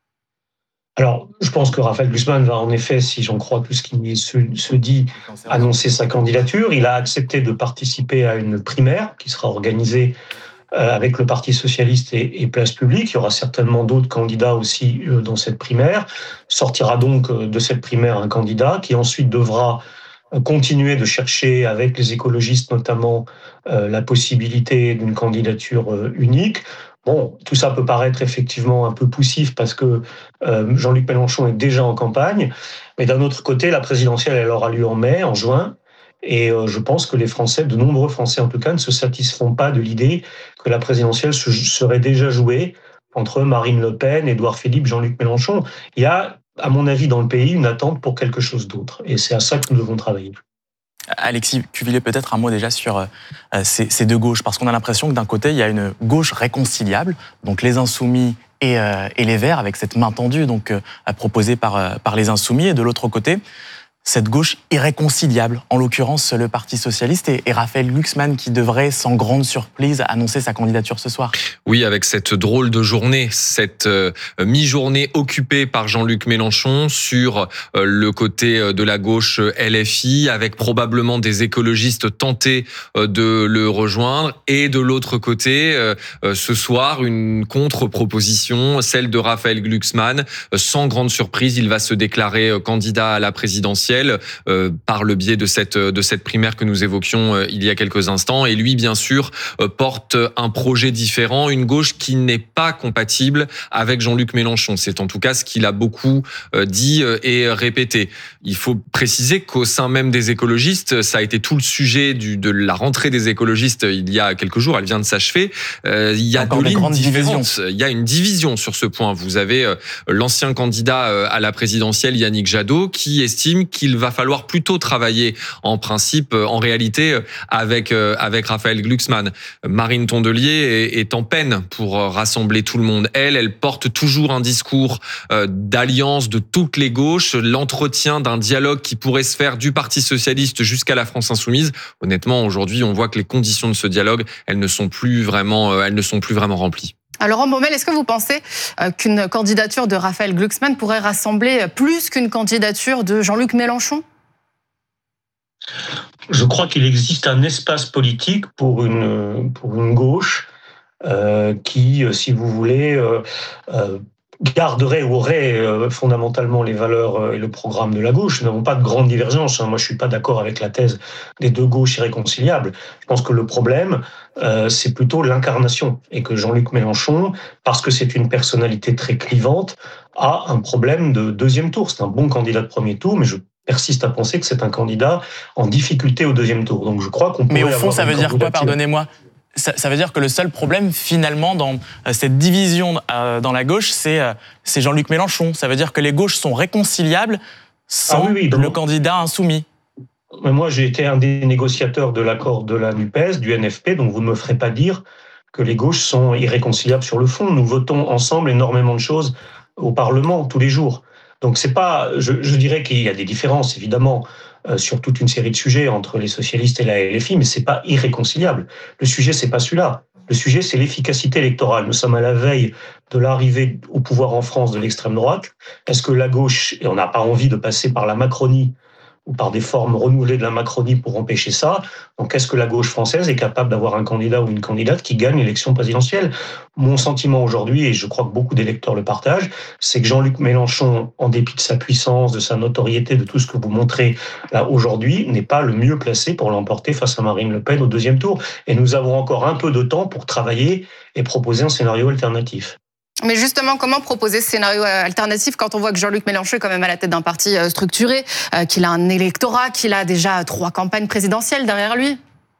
Alors, je pense que Raphaël Glucksmann va en effet, si j'en crois tout ce qui se, se dit, annoncer sa candidature. Il a accepté de participer à une primaire qui sera organisée avec le Parti socialiste et, et Place publique. Il y aura certainement d'autres candidats aussi dans cette primaire. Sortira donc de cette primaire un candidat qui ensuite devra continuer de chercher avec les écologistes notamment la possibilité d'une candidature unique. Bon, tout ça peut paraître effectivement un peu poussif parce que euh, Jean-Luc Mélenchon est déjà en campagne, mais d'un autre côté, la présidentielle, elle aura lieu en mai, en juin, et euh, je pense que les Français, de nombreux Français en tout cas, ne se satisferont pas de l'idée que la présidentielle se, serait déjà jouée entre Marine Le Pen, Édouard Philippe, Jean-Luc Mélenchon. Il y a, à mon avis, dans le pays, une attente pour quelque chose d'autre, et c'est à ça que nous devons travailler. Alexis Cuvillier, peut-être un mot déjà sur euh, ces, ces deux gauches, parce qu'on a l'impression que d'un côté, il y a une gauche réconciliable, donc les Insoumis et, euh, et les Verts, avec cette main tendue donc, euh, proposée par, euh, par les Insoumis, et de l'autre côté, cette gauche irréconciliable, en l'occurrence le Parti socialiste et, et Raphaël Glucksmann qui devrait, sans grande surprise, annoncer sa candidature ce soir. Oui, avec cette drôle de journée, cette euh, mi-journée occupée par Jean-Luc Mélenchon sur euh, le côté de la gauche L F I, avec probablement des écologistes tentés euh, de le rejoindre, et de l'autre côté, euh, euh, ce soir, une contre-proposition, celle de Raphaël Glucksmann. Euh, sans grande surprise, il va se déclarer euh, candidat à la présidentielle. Euh, par le biais de cette de cette primaire que nous évoquions euh, il y a quelques instants. Et lui, bien sûr, euh, porte un projet différent, une gauche qui n'est pas compatible avec Jean-Luc Mélenchon. C'est en tout cas ce qu'il a beaucoup euh, dit euh, et répété. Il faut préciser qu'au sein même des écologistes, ça a été tout le sujet du, de la rentrée des écologistes il y a quelques jours. Elle vient de s'achever. Euh, il y a deux lignes différentes. Il y a une division sur ce point. Vous avez euh, l'ancien candidat euh, à la présidentielle, Yannick Jadot, qui estime qu'il qu'il va falloir plutôt travailler en principe, en réalité, avec avec Raphaël Glucksmann. Marine Tondelier est, est en peine pour rassembler tout le monde. Elle, elle porte toujours un discours d'alliance de toutes les gauches, l'entretien d'un dialogue qui pourrait se faire du Parti socialiste jusqu'à la France insoumise. Honnêtement, aujourd'hui, on voit que les conditions de ce dialogue, elles ne sont plus vraiment, elles ne sont plus vraiment remplies. Alors, Laurent Baumel, est-ce que vous pensez qu'une candidature de Raphaël Glucksmann pourrait rassembler plus qu'une candidature de Jean-Luc Mélenchon ? Je crois qu'il existe un espace politique pour une, pour une gauche euh, qui, si vous voulez, euh, euh, garderait ou aurait euh, fondamentalement les valeurs et le programme de la gauche. Nous n'avons pas de grande divergence. Hein. Moi, je ne suis pas d'accord avec la thèse des deux gauches irréconciliables. Je pense que le problème, euh, c'est plutôt l'incarnation. Et que Jean-Luc Mélenchon, parce que c'est une personnalité très clivante, a un problème de deuxième tour. C'est un bon candidat de premier tour, mais je persiste à penser que c'est un candidat en difficulté au deuxième tour. Donc je crois qu'on pourrait Mais au fond, avoir ça veut dire quoi, pardonnez-moi ? Ça, ça veut dire que le seul problème, finalement, dans cette division euh, dans la gauche, c'est, euh, c'est Jean-Luc Mélenchon. Ça veut dire que les gauches sont réconciliables sans ah oui, oui, donc, le candidat insoumis. Mais moi, j'ai été un des négociateurs de l'accord de la NUPES, du N F P, donc vous ne me ferez pas dire que les gauches sont irréconciliables sur le fond. Nous votons ensemble énormément de choses au Parlement, tous les jours. Donc c'est pas, je, je dirais qu'il y a des différences, évidemment, Euh, sur toute une série de sujets entre les socialistes et la L F I, mais c'est pas irréconciliable. Le sujet, c'est pas celui-là. Le sujet, c'est l'efficacité électorale. Nous sommes à la veille de l'arrivée au pouvoir en France de l'extrême droite. Est-ce que la gauche, et on n'a pas envie de passer par la Macronie ou par des formes renouvelées de la Macronie pour empêcher ça, donc est-ce que la gauche française est capable d'avoir un candidat ou une candidate qui gagne l'élection présidentielle ? Mon sentiment aujourd'hui, et je crois que beaucoup d'électeurs le partagent, c'est que Jean-Luc Mélenchon, en dépit de sa puissance, de sa notoriété, de tout ce que vous montrez là aujourd'hui, n'est pas le mieux placé pour l'emporter face à Marine Le Pen au deuxième tour. Et nous avons encore un peu de temps pour travailler et proposer un scénario alternatif. Mais justement, comment proposer ce scénario alternatif quand on voit que Jean-Luc Mélenchon est quand même à la tête d'un parti structuré, qu'il a un électorat, qu'il a déjà trois campagnes présidentielles derrière lui ?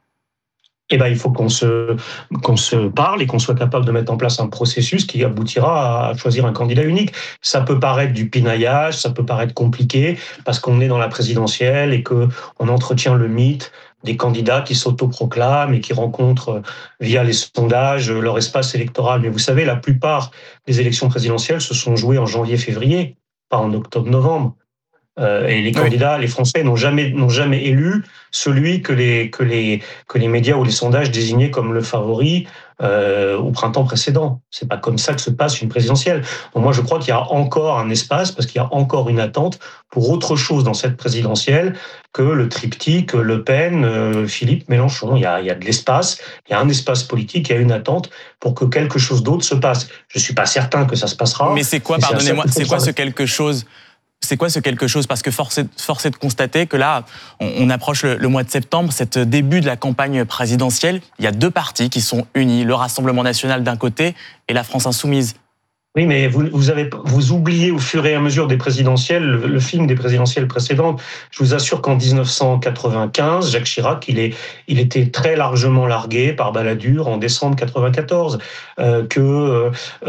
Eh ben, il faut qu'on se, qu'on se parle et qu'on soit capable de mettre en place un processus qui aboutira à choisir un candidat unique. Ça peut paraître du pinaillage, ça peut paraître compliqué parce qu'on est dans la présidentielle et qu'on entretient le mythe des candidats qui s'autoproclament et qui rencontrent via les sondages leur espace électoral. Mais vous savez, la plupart des élections présidentielles se sont jouées en janvier-février, pas en octobre-novembre. Euh, et les candidats, oui. les Français n'ont jamais n'ont jamais élu celui que les que les que les médias ou les sondages désignaient comme le favori euh, au printemps précédent. C'est pas comme ça que se passe une présidentielle. Donc moi, je crois qu'il y a encore un espace parce qu'il y a encore une attente pour autre chose dans cette présidentielle que le triptyque Le Pen, euh, Philippe, Mélenchon. Il y a il y a de l'espace, il y a un espace politique, il y a une attente pour que quelque chose d'autre se passe. Je suis pas certain que ça se passera. Mais c'est quoi, pardonnez-moi, c'est quoi ce quelque chose? C'est quoi ce quelque chose ? Parce que force est, force est de constater que là, on, on approche le, le mois de septembre, cet début de la campagne présidentielle. Il y a deux partis qui sont unis, le Rassemblement national d'un côté et la France insoumise. Oui, mais vous, vous, avez, vous oubliez au fur et à mesure des présidentielles, le, le film des présidentielles précédentes. Je vous assure qu'en dix-neuf cent quatre-vingt-quinze, Jacques Chirac, il, est, il était très largement largué par Balladur en décembre quatre-vingt-quatorze, euh, que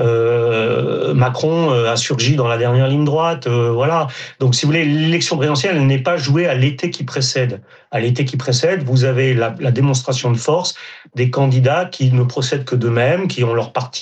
euh, Macron a surgi dans la dernière ligne droite. Euh, voilà. Donc, si vous voulez, l'élection présidentielle, elle n'est pas jouée à l'été qui précède. À l'été qui précède, vous avez la, la démonstration de force des candidats qui ne procèdent que d'eux-mêmes, qui ont leur parti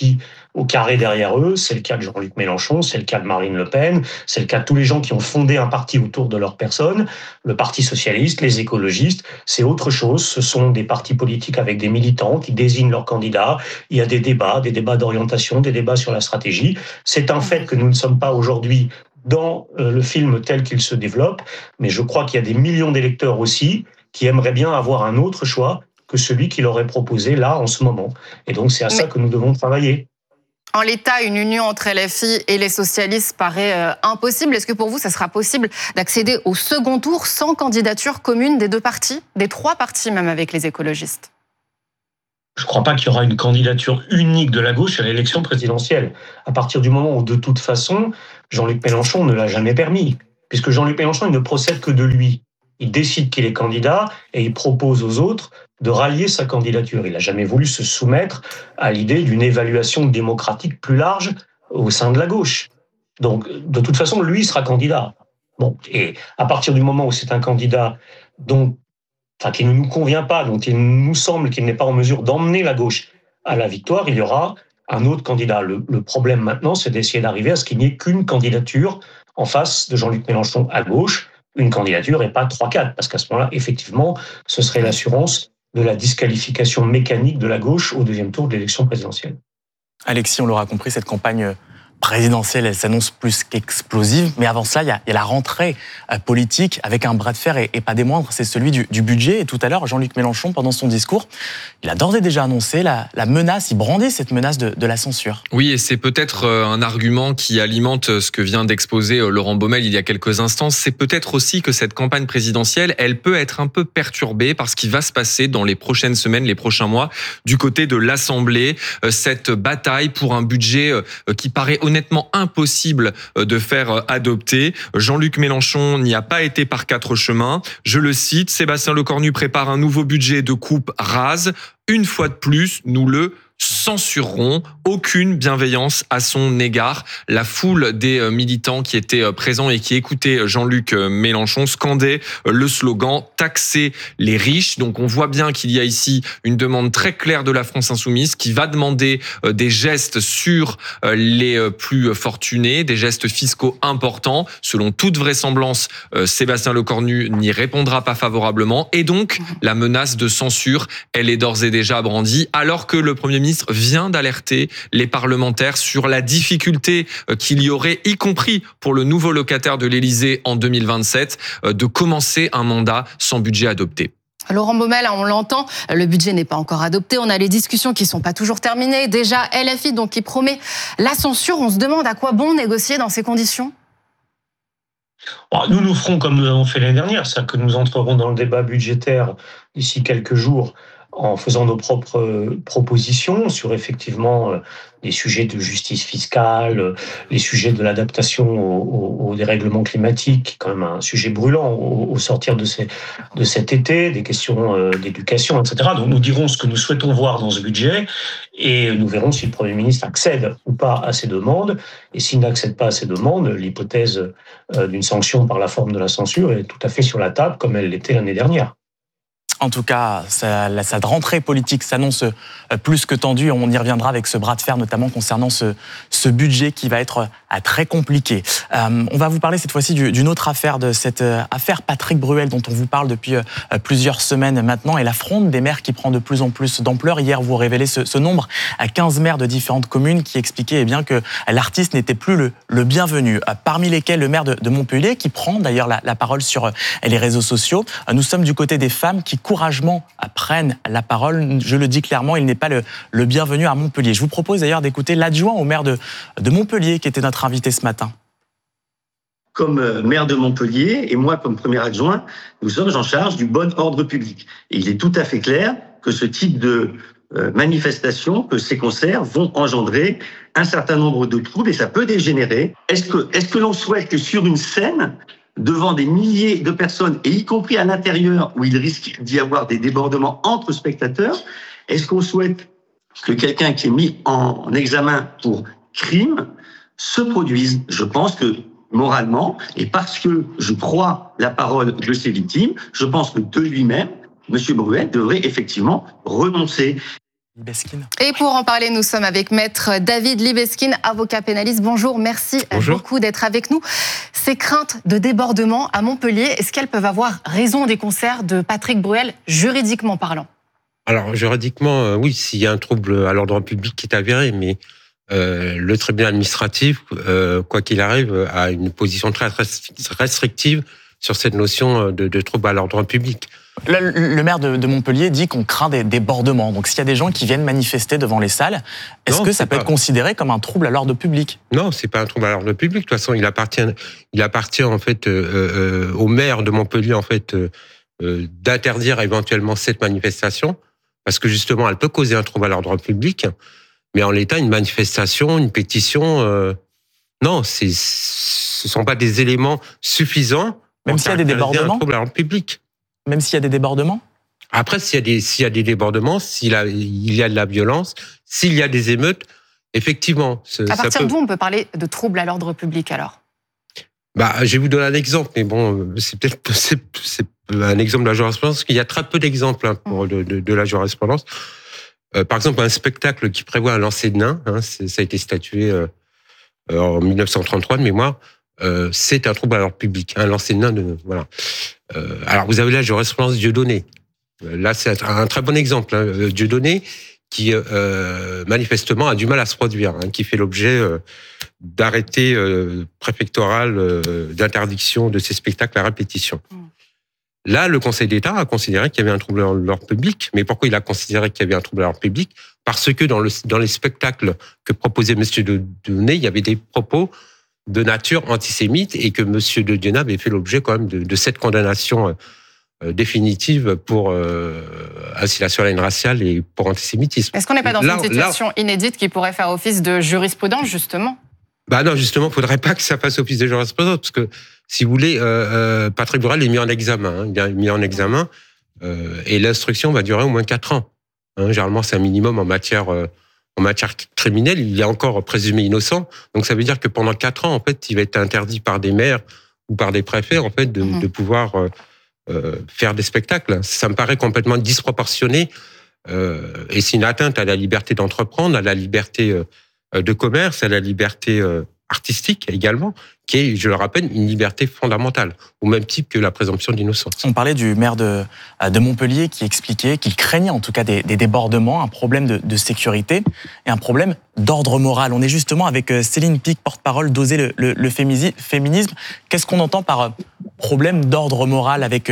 au carré derrière eux. C'est le cas de Jean-Luc Mélenchon, c'est le cas de Marine Le Pen, c'est le cas de tous les gens qui ont fondé un parti autour de leur personne. Le Parti socialiste, les écologistes, c'est autre chose. Ce sont des partis politiques avec des militants qui désignent leurs candidats. Il y a des débats, des débats d'orientation, des débats sur la stratégie. C'est un fait que nous ne sommes pas aujourd'hui dans le film tel qu'il se développe, mais je crois qu'il y a des millions d'électeurs aussi qui aimeraient bien avoir un autre choix que celui qu'il aurait proposé là, en ce moment. Et donc, c'est à mais... ça que nous devons travailler. En l'état, une union entre L F I et les socialistes paraît euh, impossible. Est-ce que pour vous, ça sera possible d'accéder au second tour sans candidature commune des deux partis, des trois partis même avec les écologistes ? Je ne crois pas qu'il y aura une candidature unique de la gauche à l'élection présidentielle. À partir du moment où, de toute façon, Jean-Luc Mélenchon ne l'a jamais permis, puisque Jean-Luc Mélenchon, il ne procède que de lui. Il décide qu'il est candidat et il propose aux autres de rallier sa candidature. Il n'a jamais voulu se soumettre à l'idée d'une évaluation démocratique plus large au sein de la gauche. Donc, de toute façon, lui sera candidat. Bon, et à partir du moment où c'est un candidat dont, enfin, qui ne nous convient pas, dont il nous semble qu'il n'est pas en mesure d'emmener la gauche à la victoire, il y aura un autre candidat. Le, le problème maintenant, c'est d'essayer d'arriver à ce qu'il n'y ait qu'une candidature en face de Jean-Luc Mélenchon à gauche, une candidature et pas trois quatre, parce qu'à ce moment-là, effectivement, ce serait l'assurance de la disqualification mécanique de la gauche au deuxième tour de l'élection présidentielle. Alexis, on l'aura compris, cette campagne présidentielle, elle s'annonce plus qu'explosive. Mais avant cela, il y a, il y a la rentrée politique avec un bras de fer et, et pas des moindres, c'est celui du, du budget. Et tout à l'heure, Jean-Luc Mélenchon, pendant son discours, il a d'ores et déjà annoncé la, la menace, il brandit cette menace de, de la censure. Oui, et c'est peut-être un argument qui alimente ce que vient d'exposer Laurent Baumel il y a quelques instants. C'est peut-être aussi que cette campagne présidentielle, elle peut être un peu perturbée par ce qui va se passer dans les prochaines semaines, les prochains mois, du côté de l'Assemblée. Cette bataille pour un budget qui paraît honnêtement impossible de faire adopter. Jean-Luc Mélenchon n'y a pas été par quatre chemins. Je le cite, Sébastien Lecornu prépare un nouveau budget de coupe rase. Une fois de plus, nous le censureront, aucune bienveillance à son égard. La foule des militants qui étaient présents et qui écoutaient Jean-Luc Mélenchon scandait le slogan « Taxer les riches ». Donc on voit bien qu'il y a ici une demande très claire de la France Insoumise qui va demander des gestes sur les plus fortunés, des gestes fiscaux importants. Selon toute vraisemblance, Sébastien Lecornu n'y répondra pas favorablement. Et donc, la menace de censure, elle est d'ores et déjà brandie, alors que le Premier ministre vient d'alerter les parlementaires sur la difficulté qu'il y aurait, y compris pour le nouveau locataire de l'Élysée en deux mille vingt-sept, de commencer un mandat sans budget adopté. Laurent Baumel, on l'entend, le budget n'est pas encore adopté, on a les discussions qui ne sont pas toujours terminées. Déjà, L F I donc, qui promet la censure, on se demande à quoi bon négocier dans ces conditions ? Nous, nous ferons comme nous avons fait l'année dernière, c'est-à-dire que nous entrerons dans le débat budgétaire d'ici quelques jours en faisant nos propres propositions sur effectivement les sujets de justice fiscale, les sujets de l'adaptation au, au, au dérèglement climatique, qui est quand même un sujet brûlant au, au sortir de, ces, de cet été, des questions d'éducation, et cetera. Donc nous dirons ce que nous souhaitons voir dans ce budget et nous verrons si le Premier ministre accède ou pas à ces demandes. Et s'il n'accède pas à ces demandes, l'hypothèse d'une sanction par la forme de la censure est tout à fait sur la table comme elle l'était l'année dernière. En tout cas, sa, sa rentrée politique s'annonce plus que tendue. On y reviendra avec ce bras de fer, notamment concernant ce, ce budget qui va être très compliqué. Euh, on va vous parler cette fois-ci d'une autre affaire, de cette affaire Patrick Bruel, dont on vous parle depuis plusieurs semaines maintenant, et la fronde des maires qui prend de plus en plus d'ampleur. Hier, vous révélez ce, ce nombre à quinze maires de différentes communes qui expliquaient eh bien, que l'artiste n'était plus le, le bienvenu. Parmi lesquels le maire de, de Montpellier, qui prend d'ailleurs la, la parole sur les réseaux sociaux. Nous sommes du côté des femmes qui courageusement prennent la parole. Je le dis clairement, il n'est pas le, le bienvenu à Montpellier. Je vous propose d'ailleurs d'écouter l'adjoint au maire de, de Montpellier qui était notre invité ce matin. Comme maire de Montpellier et moi comme premier adjoint, nous sommes en charge du bon ordre public. Et il est tout à fait clair que ce type de euh, manifestation, que ces concerts vont engendrer un certain nombre de troubles et ça peut dégénérer. Est-ce que, est-ce que l'on souhaite que sur une scène, devant des milliers de personnes, et y compris à l'intérieur, où il risque d'y avoir des débordements entre spectateurs, est-ce qu'on souhaite que quelqu'un qui est mis en examen pour crime se produise ? Je pense que, moralement, et parce que je crois la parole de ces victimes, je pense que de lui-même, M. Bruel devrait effectivement renoncer. Libeskine. Et pour en parler, nous sommes avec maître David Libeskine, avocat pénaliste. Bonjour, merci Bonjour. beaucoup d'être avec nous. Ces craintes de débordement à Montpellier, est-ce qu'elles peuvent avoir raison des concerts de Patrick Bruel, juridiquement parlant ? Alors, juridiquement, euh, oui, s'il y a un trouble à l'ordre public qui est avéré, mais euh, le tribunal administratif, euh, quoi qu'il arrive, a une position très restrictive sur cette notion de, de trouble à l'ordre public. Là, le maire de, de Montpellier dit qu'on craint des débordements. Donc, s'il y a des gens qui viennent manifester devant les salles, est-ce non, que ça peut pas... être considéré comme un trouble à l'ordre public ? Non, c'est pas un trouble à l'ordre public. De toute façon, il appartient, il appartient en fait euh, euh, au maire de Montpellier en fait euh, euh, d'interdire éventuellement cette manifestation, parce que justement, elle peut causer un trouble à l'ordre public. Mais en l'état, une manifestation, une pétition, euh, non, c'est, ce sont pas des éléments suffisants. Même s'il y a des débordements. Un trouble à l'ordre public. Même s'il y a des débordements ? Après, s'il y a des, s'il y a des débordements, s'il y a, il y a de la violence, s'il y a des émeutes, effectivement. À partir d'où on peut parler de troubles à l'ordre public, alors ? Bah, je vais vous donner un exemple, mais bon, c'est peut-être c'est, c'est un exemple de la jurisprudence, parce qu'il y a très peu d'exemples hein, pour de, de, de la jurisprudence. Euh, par exemple, un spectacle qui prévoit un lancer de nains, hein, ça a été statué euh, en dix-neuf cent trente-trois de mémoire, euh, c'est un trouble à l'ordre public, un lancer de nains. De, voilà. Euh, alors, vous avez la jurisprudence Dieudonné. Là, c'est un, un très bon exemple. Hein, Dieudonné, qui euh, manifestement a du mal à se produire, hein, qui fait l'objet euh, d'arrêtés euh, préfectoral euh, d'interdiction de ces spectacles à répétition. Mmh. Là, le Conseil d'État a considéré qu'il y avait un trouble à l'ordre public. Mais pourquoi il a considéré qu'il y avait un trouble à l'ordre public ? Parce que dans, le, dans les spectacles que proposait M. Dieudonné, il y avait des propos de nature antisémite et que M. Dieudonné avait fait l'objet quand même de, de cette condamnation euh, définitive pour euh, incitation à la haine raciale et pour antisémitisme. Est-ce qu'on n'est pas dans là, une situation là, inédite qui pourrait faire office de jurisprudence, justement ? Bah non, justement, il ne faudrait pas que ça fasse office de jurisprudence, parce que, si vous voulez, euh, euh, Patrick Bruel est mis en examen. Hein, il est mis en examen, euh, et l'instruction va durer au moins quatre ans. Hein, généralement, c'est un minimum en matière... Euh, En matière criminelle, il est encore présumé innocent. Donc, ça veut dire que pendant quatre ans, en fait, il va être interdit par des maires ou par des préfets, en fait, de, mmh. de pouvoir euh, euh, faire des spectacles. Ça me paraît complètement disproportionné. Euh, et c'est une atteinte à la liberté d'entreprendre, à la liberté euh, de commerce, à la liberté euh, artistique également, qui est, je le rappelle, une liberté fondamentale, au même type que la présomption d'innocence. On parlait du maire de, de Montpellier qui expliquait qu'il craignait en tout cas des, des débordements, un problème de, de sécurité et un problème d'ordre moral. On est justement avec Céline Pic, porte-parole d'Oser le, le, le féminisme. Qu'est-ce qu'on entend par problème d'ordre moral avec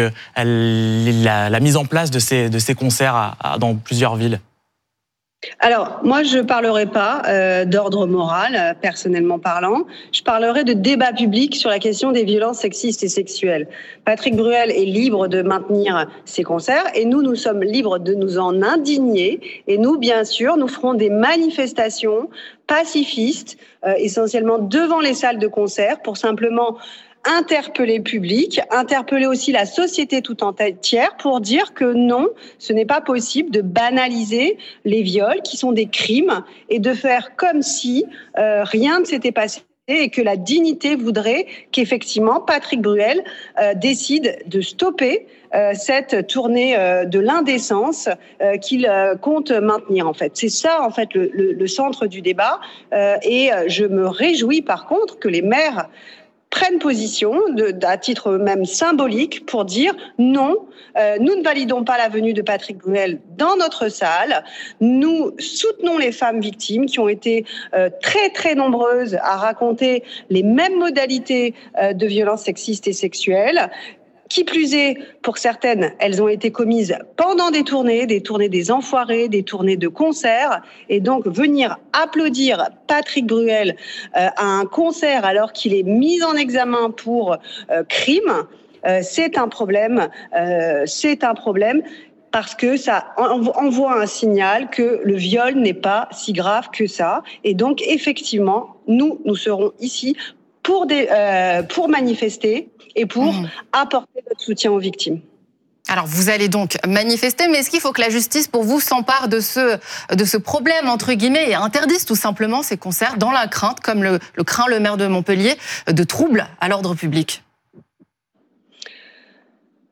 la, la mise en place de ces, de ces concerts à, à, dans plusieurs villes ? Alors, moi, je ne parlerai pas euh, d'ordre moral, euh, personnellement parlant. Je parlerai de débat public sur la question des violences sexistes et sexuelles. Patrick Bruel est libre de maintenir ses concerts et nous, nous sommes libres de nous en indigner. Et nous, bien sûr, nous ferons des manifestations pacifistes, euh, essentiellement devant les salles de concert, pour simplement interpeller le public, interpeller aussi la société tout entière pour dire que non, ce n'est pas possible de banaliser les viols qui sont des crimes et de faire comme si euh, rien ne s'était passé et que la dignité voudrait qu'effectivement Patrick Bruel euh, décide de stopper euh, cette tournée euh, de l'indécence euh, qu'il euh, compte maintenir en fait. C'est ça en fait le, le, le centre du débat euh, et je me réjouis par contre que les maires prennent position, de, à titre même symbolique, pour dire non, euh, nous ne validons pas la venue de Patrick Bruel dans notre salle. Nous soutenons les femmes victimes qui ont été euh, très très nombreuses à raconter les mêmes modalités euh, de violences sexistes et sexuelles. Qui plus est, pour certaines, elles ont été commises pendant des tournées, des tournées des Enfoirés, des tournées de concerts. Et donc, venir applaudir Patrick Bruel euh, à un concert alors qu'il est mis en examen pour euh, crime, euh, c'est un problème. Euh, c'est un problème. Parce que ça envoie un signal que le viol n'est pas si grave que ça. Et donc, effectivement, nous, nous serons ici pour, des, euh, pour manifester et pour mmh. apporter notre soutien aux victimes. Alors, vous allez donc manifester, mais est-ce qu'il faut que la justice, pour vous, s'empare de ce, de ce problème, entre guillemets, et interdise tout simplement ces concerts dans la crainte, comme le, le craint le maire de Montpellier, de troubles à l'ordre public ?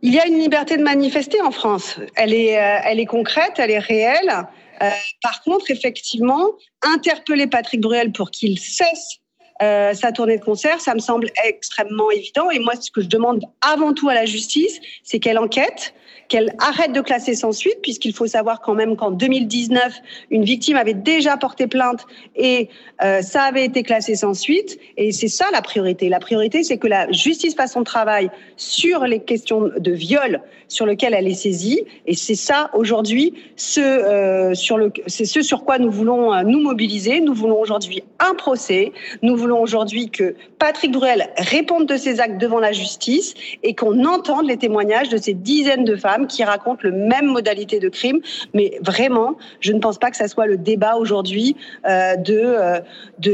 Il y a une liberté de manifester en France. Elle est, euh, elle est concrète, elle est réelle. Euh, par contre, effectivement, interpeller Patrick Bruel pour qu'il cesse euh, sa tournée de concert, ça me semble extrêmement évident. Et moi, ce que je demande avant tout à la justice, c'est qu'elle enquête, qu'elle arrête de classer sans suite, puisqu'il faut savoir quand même qu'en deux mille dix-neuf, une victime avait déjà porté plainte et euh, ça avait été classé sans suite. Et c'est ça la priorité. La priorité, c'est que la justice fasse son travail sur les questions de viol sur lesquelles elle est saisie. Et c'est ça, aujourd'hui, ce, euh, sur le, c'est ce sur quoi nous voulons euh, nous mobiliser. Nous voulons aujourd'hui un procès. Nous voulons aujourd'hui que Patrick Bruel réponde de ses actes devant la justice et qu'on entende les témoignages de ces dizaines de femmes qui racontent le même modalité de crime. Mais vraiment, je ne pense pas que ça soit le débat aujourd'hui euh, de, euh, de,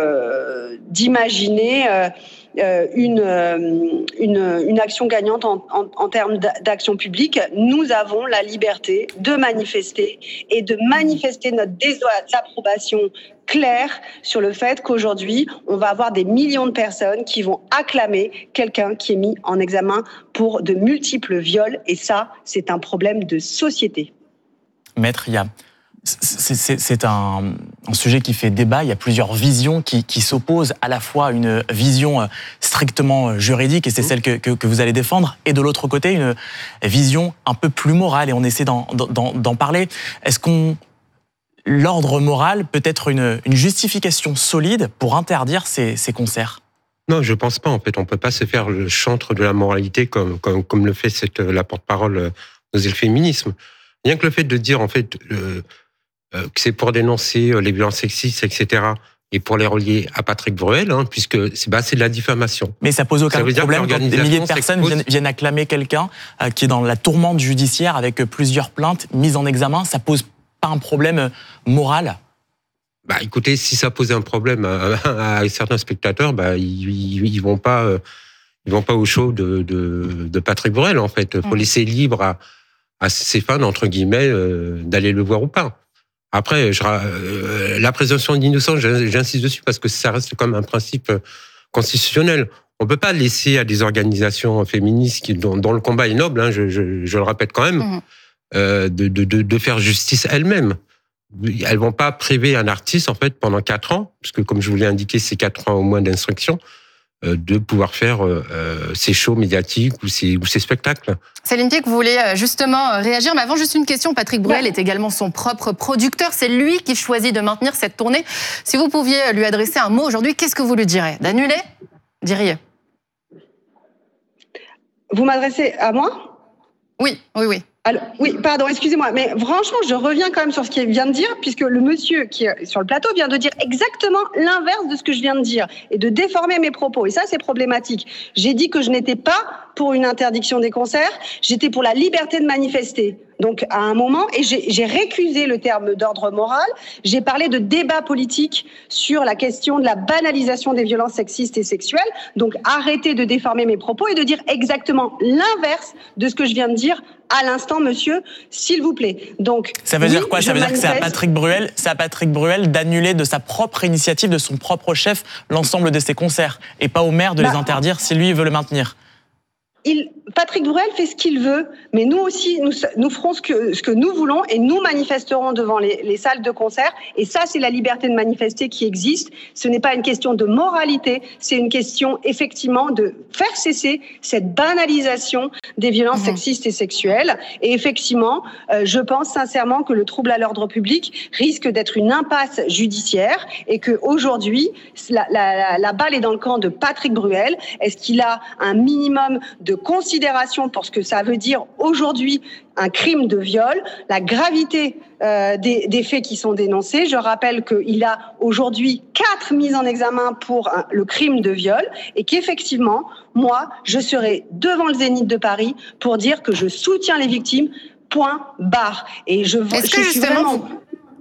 euh, d'imaginer euh, euh, une, euh, une, une action gagnante en, en, en termes d'action publique. Nous avons la liberté de manifester et de manifester notre désapprobation claire sur le fait qu'aujourd'hui, on va avoir des millions de personnes qui vont acclamer quelqu'un qui est mis en examen pour de multiples viols. Et ça, c'est un problème de société. Maître, il y a... c'est, c'est, c'est un, un sujet qui fait débat. Il y a plusieurs visions qui, qui s'opposent, à la fois une vision strictement juridique, et c'est celle que, que, que vous allez défendre, et de l'autre côté, une vision un peu plus morale, et on essaie d'en, d'en, d'en parler. Est-ce qu'on... L'ordre moral peut être une, une justification solide pour interdire ces, ces concerts? Non, je pense pas. En fait, on peut pas se faire le chantre de la moralité comme comme, comme le fait cette, la porte-parole d'Oser le féminisme. Rien que le fait de dire en fait euh, euh, que c'est pour dénoncer les violences sexistes, et cetera, et pour les relier à Patrick Bruel, hein, puisque c'est, bah, c'est de la diffamation. Mais ça pose aucun ça problème quand des milliers de personnes viennent, viennent acclamer quelqu'un euh, qui est dans la tourmente judiciaire avec plusieurs plaintes mises en examen. Ça pose pas un problème moral? Bah, écoutez, si ça posait un problème à, à certains spectateurs, bah, ils, ils, ils vont pas, ils vont pas au show de, de, de Patrick Bruel, en fait. Il faut mmh. laisser libre à, à ses fans, entre guillemets, euh, d'aller le voir ou pas. Après, je, euh, la présomption d'innocence, j'insiste dessus parce que ça reste comme un principe constitutionnel. On peut pas laisser à des organisations féministes qui, dont, dont le combat est noble, hein, je, je, je le répète quand même, mmh. euh, de, de, de, de faire justice elles-mêmes. Elles vont pas priver un artiste, en fait, pendant quatre ans, parce que, comme je vous l'ai indiqué, c'est quatre ans au moins d'instruction, euh, de pouvoir faire euh, ces shows médiatiques ou ces, ou ces spectacles. Céline Picq, vous voulez justement réagir, mais avant, juste une question. Patrick Bruel est également son propre producteur. C'est lui qui choisit de maintenir cette tournée. Si vous pouviez lui adresser un mot aujourd'hui, qu'est-ce que vous lui direz? D'annuler? Diriez? Vous m'adressez à moi? Oui, oui, oui. Alors, oui, pardon, excusez-moi, mais franchement, je reviens quand même sur ce qu'il vient de dire, puisque le monsieur qui est sur le plateau vient de dire exactement l'inverse de ce que je viens de dire, et de déformer mes propos. Et ça, c'est problématique. J'ai dit que je n'étais pas pour une interdiction des concerts, j'étais pour la liberté de manifester. Donc, à un moment, et j'ai, j'ai récusé le terme d'ordre moral, j'ai parlé de débat politique sur la question de la banalisation des violences sexistes et sexuelles. Donc, arrêtez de déformer mes propos et de dire exactement l'inverse de ce que je viens de dire à l'instant, monsieur, s'il vous plaît. Donc, ça veut oui, dire quoi? Ça veut manifeste... dire que c'est à Patrick Bruel, c'est à Patrick Bruel d'annuler de sa propre initiative, de son propre chef, l'ensemble de ses concerts, et pas au maire de bah, les interdire si lui veut le maintenir. Il, Patrick Bruel fait ce qu'il veut, mais nous aussi, nous, nous ferons ce que, ce que nous voulons et nous manifesterons devant les, les salles de concert. Et ça, c'est la liberté de manifester qui existe. Ce n'est pas une question de moralité, c'est une question effectivement de faire cesser cette banalisation des violences mmh. sexistes et sexuelles. Et effectivement, euh, je pense sincèrement que le trouble à l'ordre public risque d'être une impasse judiciaire et qu'aujourd'hui, la, la, la, la balle est dans le camp de Patrick Bruel. Est-ce qu'il a un minimum de de considération pour ce que ça veut dire aujourd'hui un crime de viol, la gravité euh, des, des faits qui sont dénoncés. Je rappelle qu'il a aujourd'hui quatre mises en examen pour un, le crime de viol et qu'effectivement, moi, je serai devant le Zénith de Paris pour dire que je soutiens les victimes, point barre. Et je, Est-ce je que suis justement... vraiment... Vous...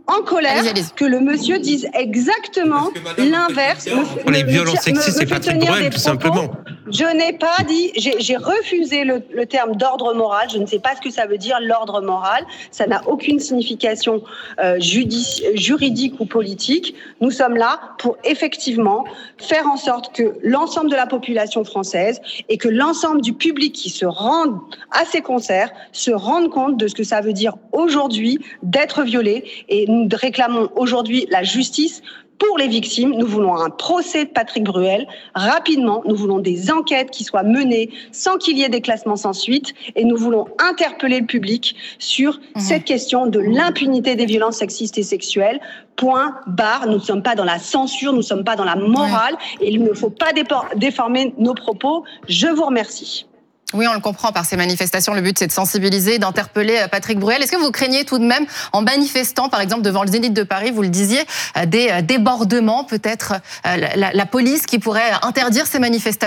en colère allez, allez. que le monsieur dise exactement l'inverse. Pour les violences sexistes, c'est Patrick Bruel, tout simplement. Je n'ai pas dit, j'ai, j'ai refusé le, le terme d'ordre moral. Je ne sais pas ce que ça veut dire, l'ordre moral. Ça n'a aucune signification euh, judici- juridique ou politique. Nous sommes là pour effectivement faire en sorte que l'ensemble de la population française et que l'ensemble du public qui se rend à ces concerts se rendent compte de ce que ça veut dire aujourd'hui d'être violé. Et nous réclamons aujourd'hui la justice pour les victimes. Nous voulons un procès de Patrick Bruel rapidement. Nous voulons des enquêtes qui soient menées sans qu'il y ait des classements sans suite. Et nous voulons interpeller le public sur mmh. cette question de l'impunité des violences sexistes et sexuelles. Point, barre. Nous ne sommes pas dans la censure, nous ne sommes pas dans la morale. Ouais. Et il ne faut pas déformer nos propos. Je vous remercie. Oui, on le comprend par ces manifestations. Le but, c'est de sensibiliser, d'interpeller Patrick Bruel. Est-ce que vous craignez tout de même, en manifestant, par exemple, devant le Zénith de Paris, vous le disiez, des débordements, peut-être la, la, la police qui pourrait interdire ces manifestations ?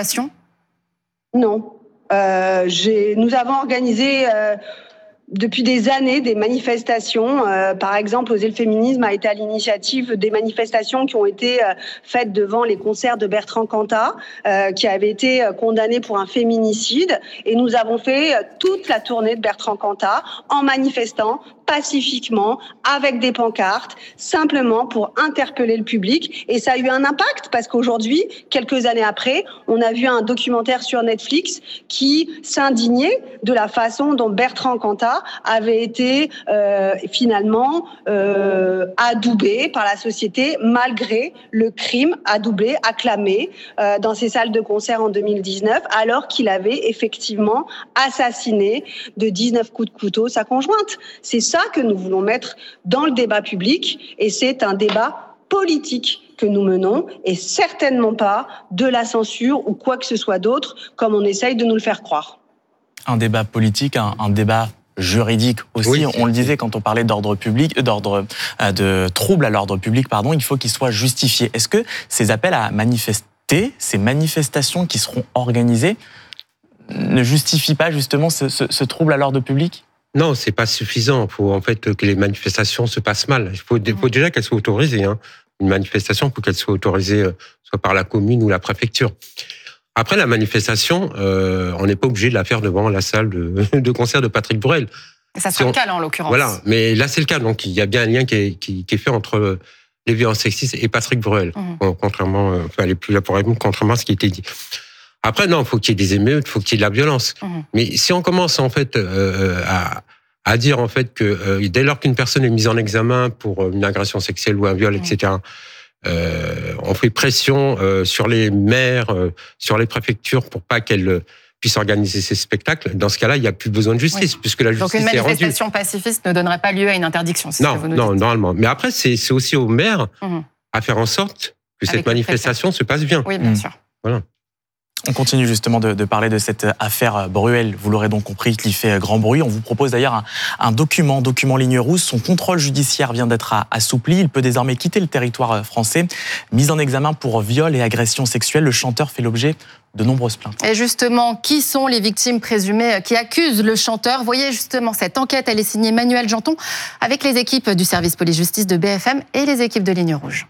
Non. Euh, j'ai, nous avons organisé... Euh, Depuis des années, des manifestations, euh, par exemple, Oser le féminisme a été à l'initiative des manifestations qui ont été euh, faites devant les concerts de Bertrand Cantat, euh, qui avait été condamné pour un féminicide. Et nous avons fait euh, toute la tournée de Bertrand Cantat en manifestant pacifiquement, avec des pancartes, simplement pour interpeller le public. Et ça a eu un impact, parce qu'aujourd'hui, quelques années après, on a vu un documentaire sur Netflix qui s'indignait de la façon dont Bertrand Cantat avait été euh, finalement euh, adoubé par la société, malgré le crime adoubé, acclamé euh, dans ces salles de concert en deux mille dix-neuf, alors qu'il avait effectivement assassiné de dix-neuf coups de couteau sa conjointe. C'est ça que nous voulons mettre dans le débat public, et c'est un débat politique que nous menons, et certainement pas de la censure ou quoi que ce soit d'autre, comme on essaye de nous le faire croire. Un débat politique, un, un débat juridique aussi. Oui, on le disait quand on parlait d'ordre public, d'ordre de trouble à l'ordre public, pardon, il faut qu'il soit justifié. Est-ce que ces appels à manifester, ces manifestations qui seront organisées, ne justifient pas justement ce, ce, ce trouble à l'ordre public ? Non, c'est pas suffisant. Il faut en fait que les manifestations se passent mal. Il faut, mmh. faut déjà qu'elles soient autorisées. Hein. Une manifestation, il faut qu'elle soit autorisée soit par la commune ou la préfecture. Après la manifestation, euh, on n'est pas obligé de la faire devant la salle de, de concert de Patrick Bruel. Ça sera si on, le cas là, en l'occurrence. Voilà, mais là c'est le cas. Donc il y a bien un lien qui est, qui, qui est fait entre les violences sexistes et Patrick Bruel, mmh. contrairement, enfin les plus là pour répondre, contrairement à ce qui a été dit. Après non, il faut qu'il y ait des émeutes, il faut qu'il y ait de la violence. Mmh. Mais si on commence en fait euh, à, à dire en fait que euh, dès lors qu'une personne est mise en examen pour une agression sexuelle ou un viol, mmh. et cetera. Euh, on fait pression euh, sur les maires, euh, sur les préfectures pour pas qu'elles puissent organiser ces spectacles. Dans ce cas-là, il n'y a plus besoin de justice, oui. puisque la justice est rendue. Donc une manifestation pacifiste ne donnerait pas lieu à une interdiction, c'est non, ce que vous nous non, dites. normalement. Mais après, c'est, c'est aussi aux maires mmh. à faire en sorte que Avec cette manifestation se passe bien. Oui, bien mmh. sûr. Voilà. On continue justement de, de parler de cette affaire Bruel. Vous l'aurez donc compris, qui fait grand bruit. On vous propose d'ailleurs un, un document, document ligne rouge. Son contrôle judiciaire vient d'être assoupli. Il peut désormais quitter le territoire français. Mis en examen pour viol et agression sexuelle, le chanteur fait l'objet de nombreuses plaintes. Et justement, qui sont les victimes présumées qui accusent le chanteur ? Voyez justement cette enquête, elle est signée Manuel Janton avec les équipes du service police-justice de B F M et les équipes de Ligne Rouge.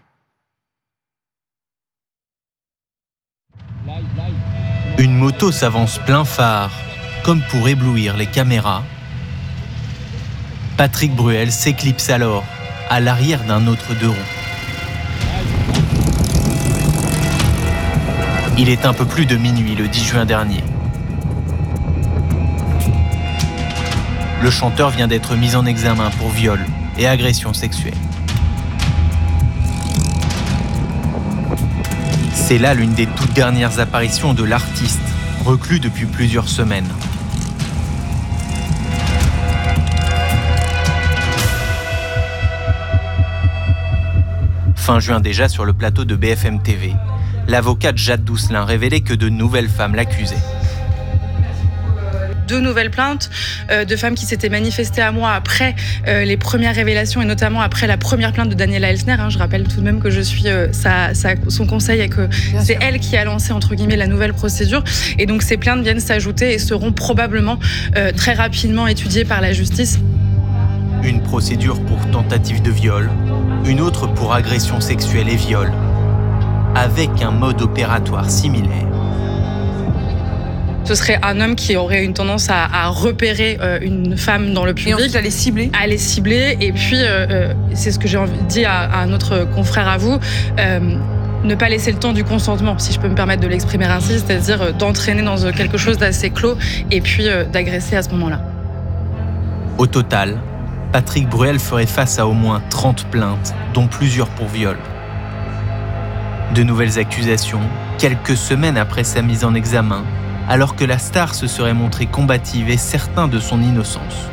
Une moto s'avance plein phare, comme pour éblouir les caméras. Patrick Bruel s'éclipse alors, à l'arrière d'un autre deux roues. Il est un peu plus de minuit le dix juin dernier. Le chanteur vient d'être mis en examen pour viol et agression sexuelle. C'est là l'une des toutes dernières apparitions de l'artiste, reclus depuis plusieurs semaines. Fin juin déjà, sur le plateau de B F M T V, l'avocate Jade Doucelin révélait que de nouvelles femmes l'accusaient. Deux nouvelles plaintes euh, de femmes qui s'étaient manifestées à moi après euh, les premières révélations et notamment après la première plainte de Daniela Elsner. Hein, je rappelle tout de même que je suis euh, sa, sa, son conseil et que Bien c'est sûr. Elle qui a lancé entre guillemets la nouvelle procédure. Et donc ces plaintes viennent s'ajouter et seront probablement euh, très rapidement étudiées par la justice. Une procédure pour tentative de viol, une autre pour agression sexuelle et viol, avec un mode opératoire similaire. Ce serait un homme qui aurait une tendance à, à repérer euh, une femme dans le public. Et ensuite à les cibler. À les cibler. Et puis, euh, euh, c'est ce que j'ai envie de dire à, à un autre confrère à vous, euh, ne pas laisser le temps du consentement, si je peux me permettre de l'exprimer ainsi, c'est-à-dire euh, d'entraîner dans quelque chose d'assez clos et puis euh, d'agresser à ce moment-là. Au total, Patrick Bruel ferait face à au moins trente plaintes, dont plusieurs pour viol. De nouvelles accusations, quelques semaines après sa mise en examen, alors que la star se serait montrée combative et certain de son innocence.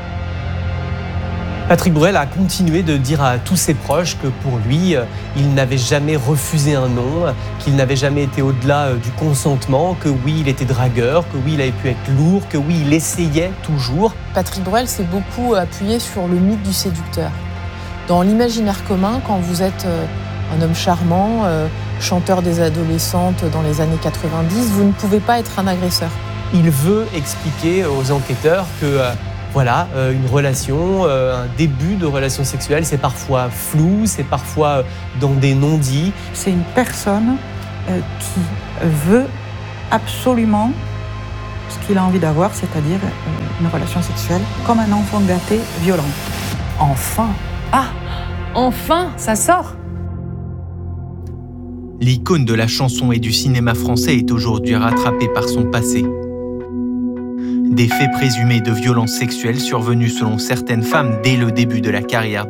Patrick Bruel a continué de dire à tous ses proches que pour lui, il n'avait jamais refusé un non, qu'il n'avait jamais été au-delà du consentement, que oui, il était dragueur, que oui, il avait pu être lourd, que oui, il essayait toujours. Patrick Bruel s'est beaucoup appuyé sur le mythe du séducteur. Dans l'imaginaire commun, quand vous êtes un homme charmant, chanteur des adolescentes dans les années quatre-vingt-dix, vous ne pouvez pas être un agresseur. Il veut expliquer aux enquêteurs que euh, voilà, euh, une relation, euh, un début de relation sexuelle, c'est parfois flou, c'est parfois euh, dans des non-dits. C'est une personne euh, qui veut absolument ce qu'il a envie d'avoir, c'est-à-dire euh, une relation sexuelle, comme un enfant gâté, violent. Enfin! Ah! Enfin, ça sort! L'icône de la chanson et du cinéma français est aujourd'hui rattrapée par son passé. Des faits présumés de violences sexuelles survenus selon certaines femmes dès le début de la carrière de